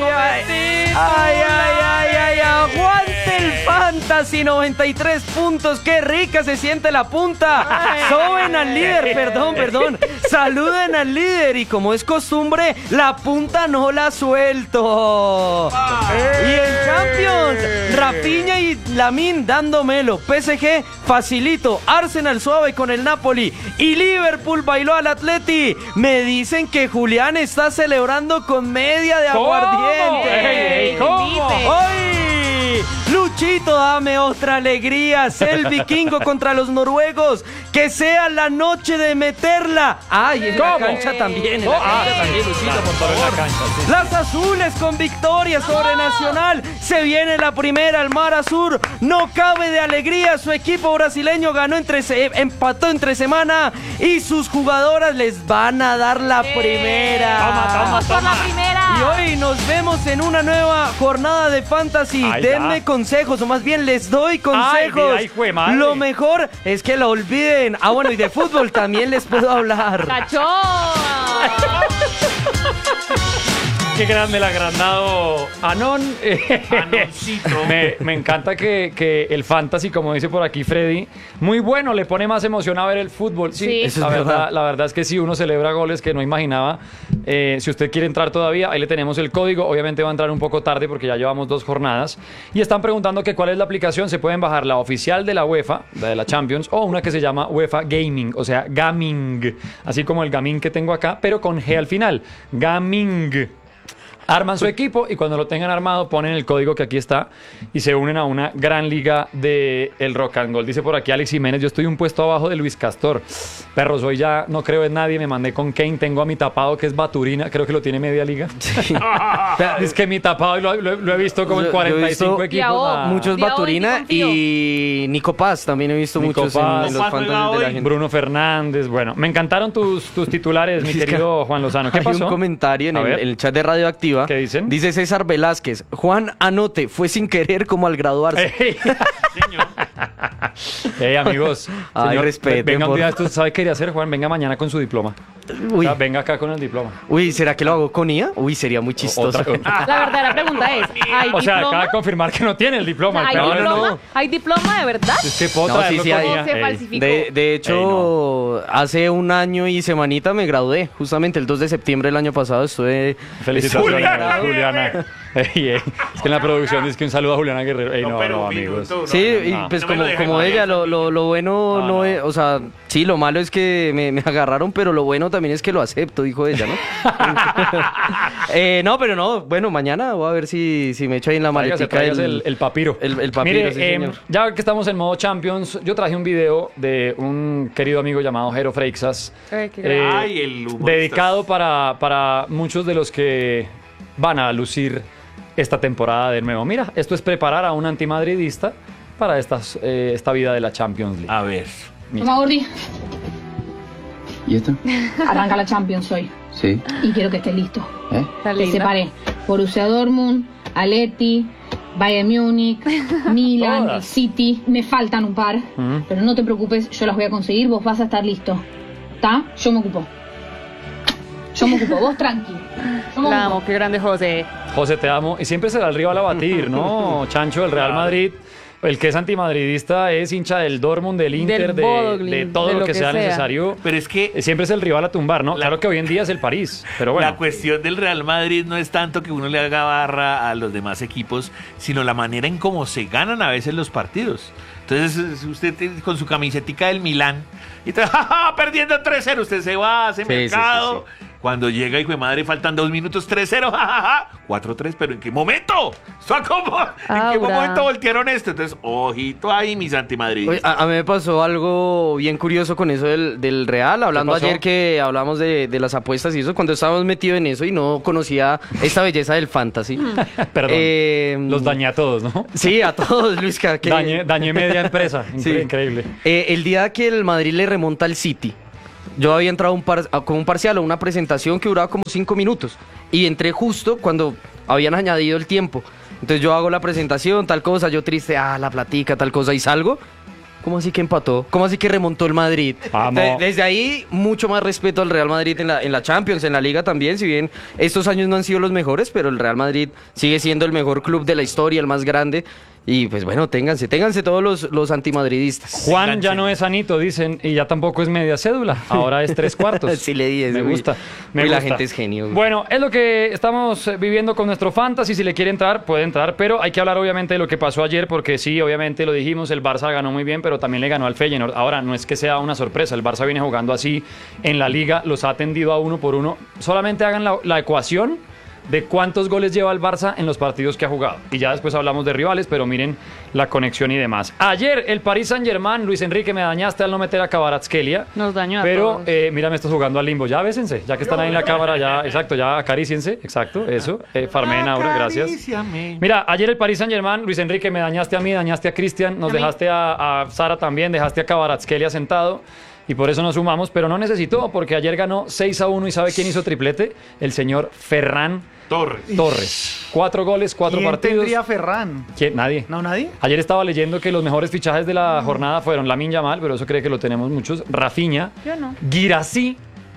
Ay, aguante el Fantasy, 93 puntos, qué rica se siente la punta. Soben al líder, perdón. Saluden al líder y como es costumbre, la punta no la suelto. Y en Champions, Rafinha y Lamine dándomelo. PSG facilito, Arsenal suave con el Napoli y Liverpool bailó al Atleti. Me dicen que Julián está celebrando con media de ¿Cómo? aguardiente. Ey, ¿cómo? ¡Ay! Luchito, dame otra alegría. El vikingo contra los noruegos. Que sea la noche de meterla. ¡Ay, en la ¿Cómo? cancha también! En la Ah, cancha también, Luchito, por favor. Las azules con victoria sobre Nacional. Se viene la primera al Mar Azul. No cabe de alegría. Su equipo brasileño empató entre semana. Y sus jugadoras les van a dar la primera. Toma. Por la primera. Y hoy nos vemos en una nueva jornada de Fantasy. Ay, Denme ya. consejos, o más bien les doy consejos. mira, hijo de madre. Lo mejor es que lo olviden. Ah, bueno, y de fútbol también les puedo hablar. ¡Cachón! qué grande el agrandado Anon. Anoncito. Me encanta que el fantasy, como dice por aquí Freddy, muy bueno, le pone más emoción a ver el fútbol. Sí. Eso es verdad. La verdad es que sí, uno celebra goles que no imaginaba. Si usted quiere entrar todavía, ahí le tenemos el código. Obviamente va a entrar un poco tarde porque ya llevamos 2 jornadas. Y están preguntando que cuál es la aplicación. Se pueden bajar la oficial de la UEFA, la de la Champions, o una que se llama UEFA Gaming, o sea, Gaming, así como el Gaming que tengo acá, pero con G al final. Gaming. Arman su equipo y cuando lo tengan armado ponen el código que aquí está y se unen a una gran liga de el Rock and Roll. Dice por aquí Alex Jiménez, yo estoy un puesto abajo de Luis Castor. Perros, hoy ya no creo en nadie, me mandé con Kane, tengo a mi tapado que es Baturina, creo que lo tiene media liga. Sí. Es que mi tapado lo he visto como en 45 equipos. Muchos Diao, Baturina y Nico Paz, también he visto Nico muchos Paz, en los fantasies de la gente. Bruno Fernández, bueno, me encantaron tus titulares, mi querido Juan Lozano. ¿Qué Hay pasó? un comentario en A ver. el chat de Radioactiva. ¿Qué dicen? Dice César Velázquez, Juan, anote, fue sin querer como al graduarse. Amigos, Ay, señor, respeten, venga un por día, favor. ¿sabe qué quería hacer, Juan? Venga mañana con su diploma. Uy, O sea, venga acá con el diploma. uy, ¿será que lo hago con IA? Uy, sería muy chistoso. La verdadera pregunta es, ¿hay O sea, diploma? acaba de confirmar que no tiene el diploma. el ¿Hay pelado. diploma? no. ¿Hay diploma de verdad? Es que puedo No, traerlo sí, con hay. ella. ¿O se Ey. falsificó? De hecho, Ey, hace un año y semanita me gradué. Justamente el 2 de septiembre del año pasado estuve... Felicitaciones, Juliana. Ey, ey. Es que en la producción dice que un saludo a Juliana Guerrero. Ey, no, pero no, un amigos. minuto, Sí, y no. pues No me lo dejen como mal, ella, lo bueno No, no no. es, o sea, sí, lo malo es que me agarraron, pero lo bueno también es que lo acepto, dijo ella, ¿no? No, pero no, bueno, mañana voy a ver si me echo ahí en la maletica Tráigase el papiro. el papiro, Mire, sí, señor. ya que estamos en modo Champions, yo traje un video de un querido amigo llamado Jero Freixas. Ay, qué grande. Ay, el humorista. Dedicado para muchos de los que van a lucir esta temporada de nuevo. Mira, esto es preparar a un antimadridista para esta vida de la Champions League. A ver. Toma, Gordi. ¿Y esto? Arranca la Champions hoy. Sí. Y quiero que estés listo. Está Te linda. separé. Borussia Dortmund, Atleti, Bayern Múnich, Milan, Todas. el City. Me faltan un par. Pero no te preocupes, yo las voy a conseguir. Vos vas a estar listo. ¿Está? Yo me ocupo. Vos tranqui. Yo me La ocupo. amo, qué grande José. José, te amo. Y siempre será el rival a batir, ¿no? Chancho, el Real Madrid. El que es antimadridista es hincha del Dortmund, del Inter, de Bodoglin, todo de lo lo que que sea sea. necesario. Pero es que Siempre es el rival a tumbar, ¿no? Claro que hoy en día es el París, pero bueno. la cuestión del Real Madrid no es tanto que uno le haga barra a los demás equipos, sino la manera en cómo se ganan a veces los partidos. Entonces, usted con su camisetica del Milán y te perdiendo 3-0, usted se va, hace Sí, mercado. sí. Cuando llega, hijo de madre, faltan 2 minutos, 3-0, jajaja, 4-3, pero ¿en qué momento? ¿En qué Aura. momento voltearon esto? Entonces, ojito ahí, mis Oye, antimadridistas. a mí me pasó algo bien curioso con eso del Real, hablando pasó? ayer que hablamos de las apuestas y eso, cuando estábamos metidos en eso y no conocía esta belleza del fantasy. Perdón. Los dañé a todos, ¿no? Sí, a todos, Luisca. que- Dañé media empresa. Sí. Increíble. El día que el Madrid le remonta al City, yo había entrado con un parcial o una presentación que duraba como 5 minutos y entré justo cuando habían añadido el tiempo. Entonces yo hago la presentación, tal cosa, yo triste, la platica, tal cosa, y salgo. ¿Cómo así que empató? ¿Cómo así que remontó el Madrid? Vamos. Desde ahí, mucho más respeto al Real Madrid en la Champions, en la Liga también, si bien estos años no han sido los mejores, pero el Real Madrid sigue siendo el mejor club de la historia, el más grande. Y pues bueno, ténganse todos los antimadridistas. Juan ya no es sanito, dicen, y ya tampoco es media cédula. Ahora es 3/4. Sí le di eso, Me uy. gusta. Me Uy, la gusta. gente es genio, güey. Bueno, es lo que estamos viviendo con nuestro fantasy. Si le quiere entrar, puede entrar. Pero hay que hablar obviamente de lo que pasó ayer, porque sí, obviamente lo dijimos, el Barça ganó muy bien, pero también le ganó al Feyenoord. Ahora, no es que sea una sorpresa, el Barça viene jugando así en la Liga, los ha atendido a uno por uno. Solamente hagan la ecuación de cuántos goles lleva el Barça en los partidos que ha jugado. Y ya después hablamos de rivales, pero miren la conexión y demás. Ayer el Paris Saint-Germain, Luis Enrique, me dañaste al no meter a Kvaratskhelia. Nos dañó a Pero todos. mira, me estás jugando al limbo. Ya bésense, ya que están ahí en la cámara, ya, exacto, ya acaríciense, exacto, eso. Farmen, Aura, gracias. Acaríciame. Mira, ayer el Paris Saint-Germain, Luis Enrique, me dañaste a mí, dañaste a Cristian, nos A mí. dejaste a Sara también, dejaste a Kvaratskhelia sentado. Y por eso nos sumamos, pero no necesitó, porque ayer ganó 6-1 y ¿sabe quién hizo triplete? El señor Ferran Torres. 4 goles, 4 ¿Quién partidos. tendría Ferran? ¿Quién? Nadie. ¿No, nadie? Ayer estaba leyendo que los mejores fichajes de la jornada fueron Lamine Yamal, pero eso cree que lo tenemos muchos. Rafinha, Yo no. Guirassy,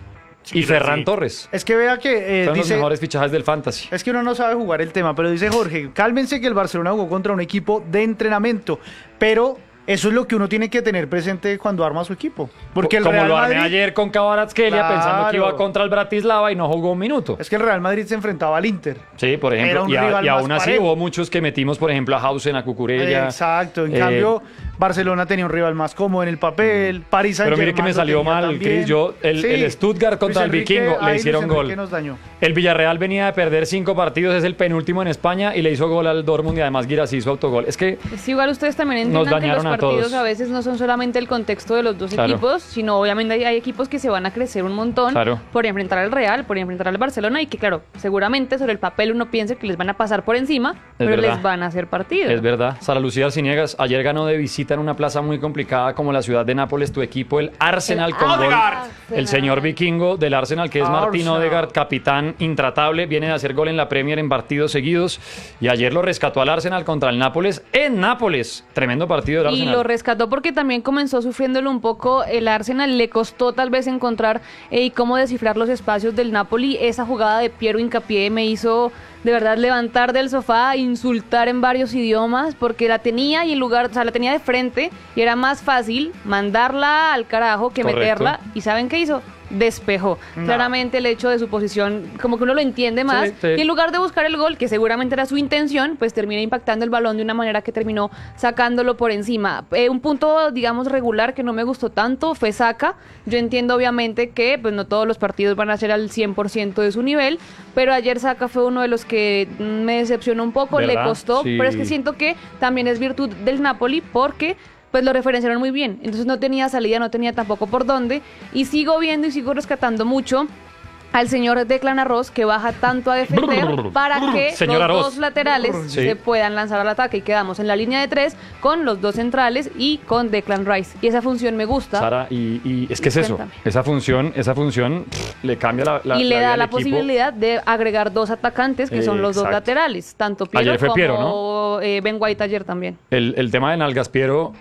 Y Ferran Torres. Es que vea que Son dice... los mejores fichajes del fantasy. Es que uno no sabe jugar el tema, pero dice Jorge, cálmense que el Barcelona jugó contra un equipo de entrenamiento, pero eso es lo que uno tiene que tener presente cuando arma su equipo. Porque el Como Real lo armé Madrid, ayer con Kvaratskhelia, pensando que iba contra el Bratislava y no jugó un minuto. es que el Real Madrid se enfrentaba al Inter. Sí, por Era ejemplo, un y rival aún más así parejo. hubo muchos que metimos, por ejemplo, a Hausen, a Cucurella. Exacto, en cambio Barcelona tenía un rival más cómodo en el papel, París Pero Saint-Germain mire que me lo salió tenía mal, también. Chris. El Stuttgart contra Luis el Enrique, Vikingo le ahí hicieron Luis gol. Enrique nos dañó. El Villarreal venía de perder 5 partidos, es el penúltimo en España y le hizo gol al Dortmund y además Guirassy hizo autogol. Es que Es igual ustedes también Nos entiendan que los dañaron a partidos todos. a veces no son solamente el contexto de los dos Claro. equipos, sino obviamente hay equipos que se van a crecer un montón Claro. por enfrentar al Real, por enfrentar al Barcelona y que claro, seguramente sobre el papel uno piensa que les van a pasar por encima, pero verdad. les van a hacer partido. es verdad. Sara Lucía Arciniegas ayer ganó de visita en una plaza muy complicada como la ciudad de Nápoles, tu equipo, el Arsenal, El con gol. Arsenal. El señor vikingo del Arsenal, que es Martín Arsenal. Odegaard, capitán intratable, viene de hacer gol en la Premier en partidos seguidos y ayer lo rescató al Arsenal contra el Nápoles en Nápoles. Tremendo partido del Y Arsenal. lo rescató porque también comenzó sufriéndolo un poco el Arsenal, le costó tal vez encontrar y cómo descifrar los espacios del Napoli. Esa jugada de Piero Hincapié me hizo de verdad levantar del sofá, insultar en varios idiomas, porque la tenía y en lugar, o sea, la tenía de frente y era más fácil mandarla al carajo que Correcto. meterla. ¿Y saben qué hizo? Despejó. No. Claramente el hecho de su posición, como que uno lo entiende más. Sí, sí. Y en lugar de buscar el gol, que seguramente era su intención, pues termina impactando el balón de una manera que terminó sacándolo por encima. Un punto, digamos, regular que no me gustó tanto fue Saka. Yo entiendo obviamente que pues no todos los partidos van a ser al 100% de su nivel, pero ayer Saka fue uno de los que me decepcionó un poco, le ¿Verdad? costó, Sí. pero es que siento que también es virtud del Napoli porque pues lo referenciaron muy bien. Entonces no tenía salida, no tenía tampoco por dónde. Y sigo viendo y sigo rescatando mucho al señor Declan Arroz, que baja tanto a defender para que Señor los Arroz. dos laterales Sí. se puedan lanzar al ataque. Y quedamos en la línea de 3 con los dos centrales y con Declan Rice. Y esa función me gusta. Sara, y es que es eso, Cuéntame. esa función le cambia la y le vida da al la equipo. posibilidad de agregar dos atacantes que son los dos Exacto. laterales, tanto Piero Ayer fue como Piero, Ben White ayer también. El tema de Nalgas Piero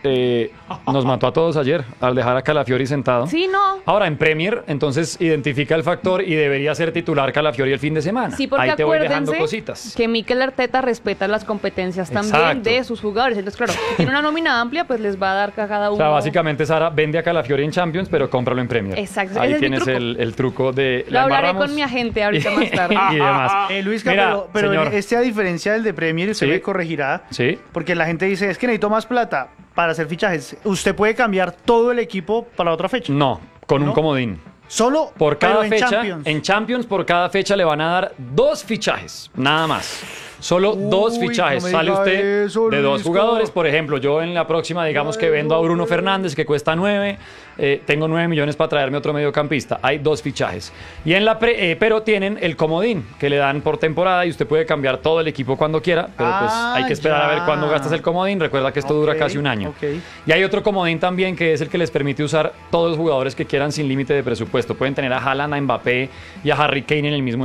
nos mató a todos ayer al dejar a Calafiori sentado. Sí, no. Ahora en Premier, entonces identifica el factor y debería ser titular Calafiori el fin de semana. Sí, porque Ahí te voy dejando acuérdense cositas. que Mikel Arteta respeta las competencias también Exacto. de sus jugadores. Entonces, claro, si tiene una nómina amplia, pues les va a dar a cada O uno. sea, básicamente Sara vende a Calafiori en Champions, pero cómpralo en Premier. Exacto, Ahí ese es mi tienes truco. el truco de Lo la hablaré embarramos con mi agente ahorita más tarde. y demás. Luisca, Mira, pero señor. este a diferencia del de Premier, usted Sí. me corregirá, Sí. porque la gente dice, es que necesito más plata para hacer fichajes. ¿Usted puede cambiar todo el equipo para otra fecha? No, con un ¿No? comodín. Solo Por cada pero en fecha, Champions. en Champions, por cada fecha le van a dar 2 fichajes, nada más. Solo 2 Uy, fichajes. no me Sale diga usted eso, de 2 Luisco. jugadores. Por ejemplo, yo en la próxima, digamos que vendo a Bruno Fernández, que cuesta 9. Tengo 9 millones para traerme otro mediocampista. Hay 2 fichajes. Y en la pero tienen el comodín que le dan por temporada y usted puede cambiar todo el equipo cuando quiera. Pero pues hay que esperar a ver ya. cuándo gastas el comodín. Recuerda que esto dura Ok, casi un año. ok. Y hay otro comodín también que es el que les permite usar todos los jugadores que quieran sin límite de presupuesto. Pueden tener a Haaland, a Mbappé y a Harry Kane en el mismo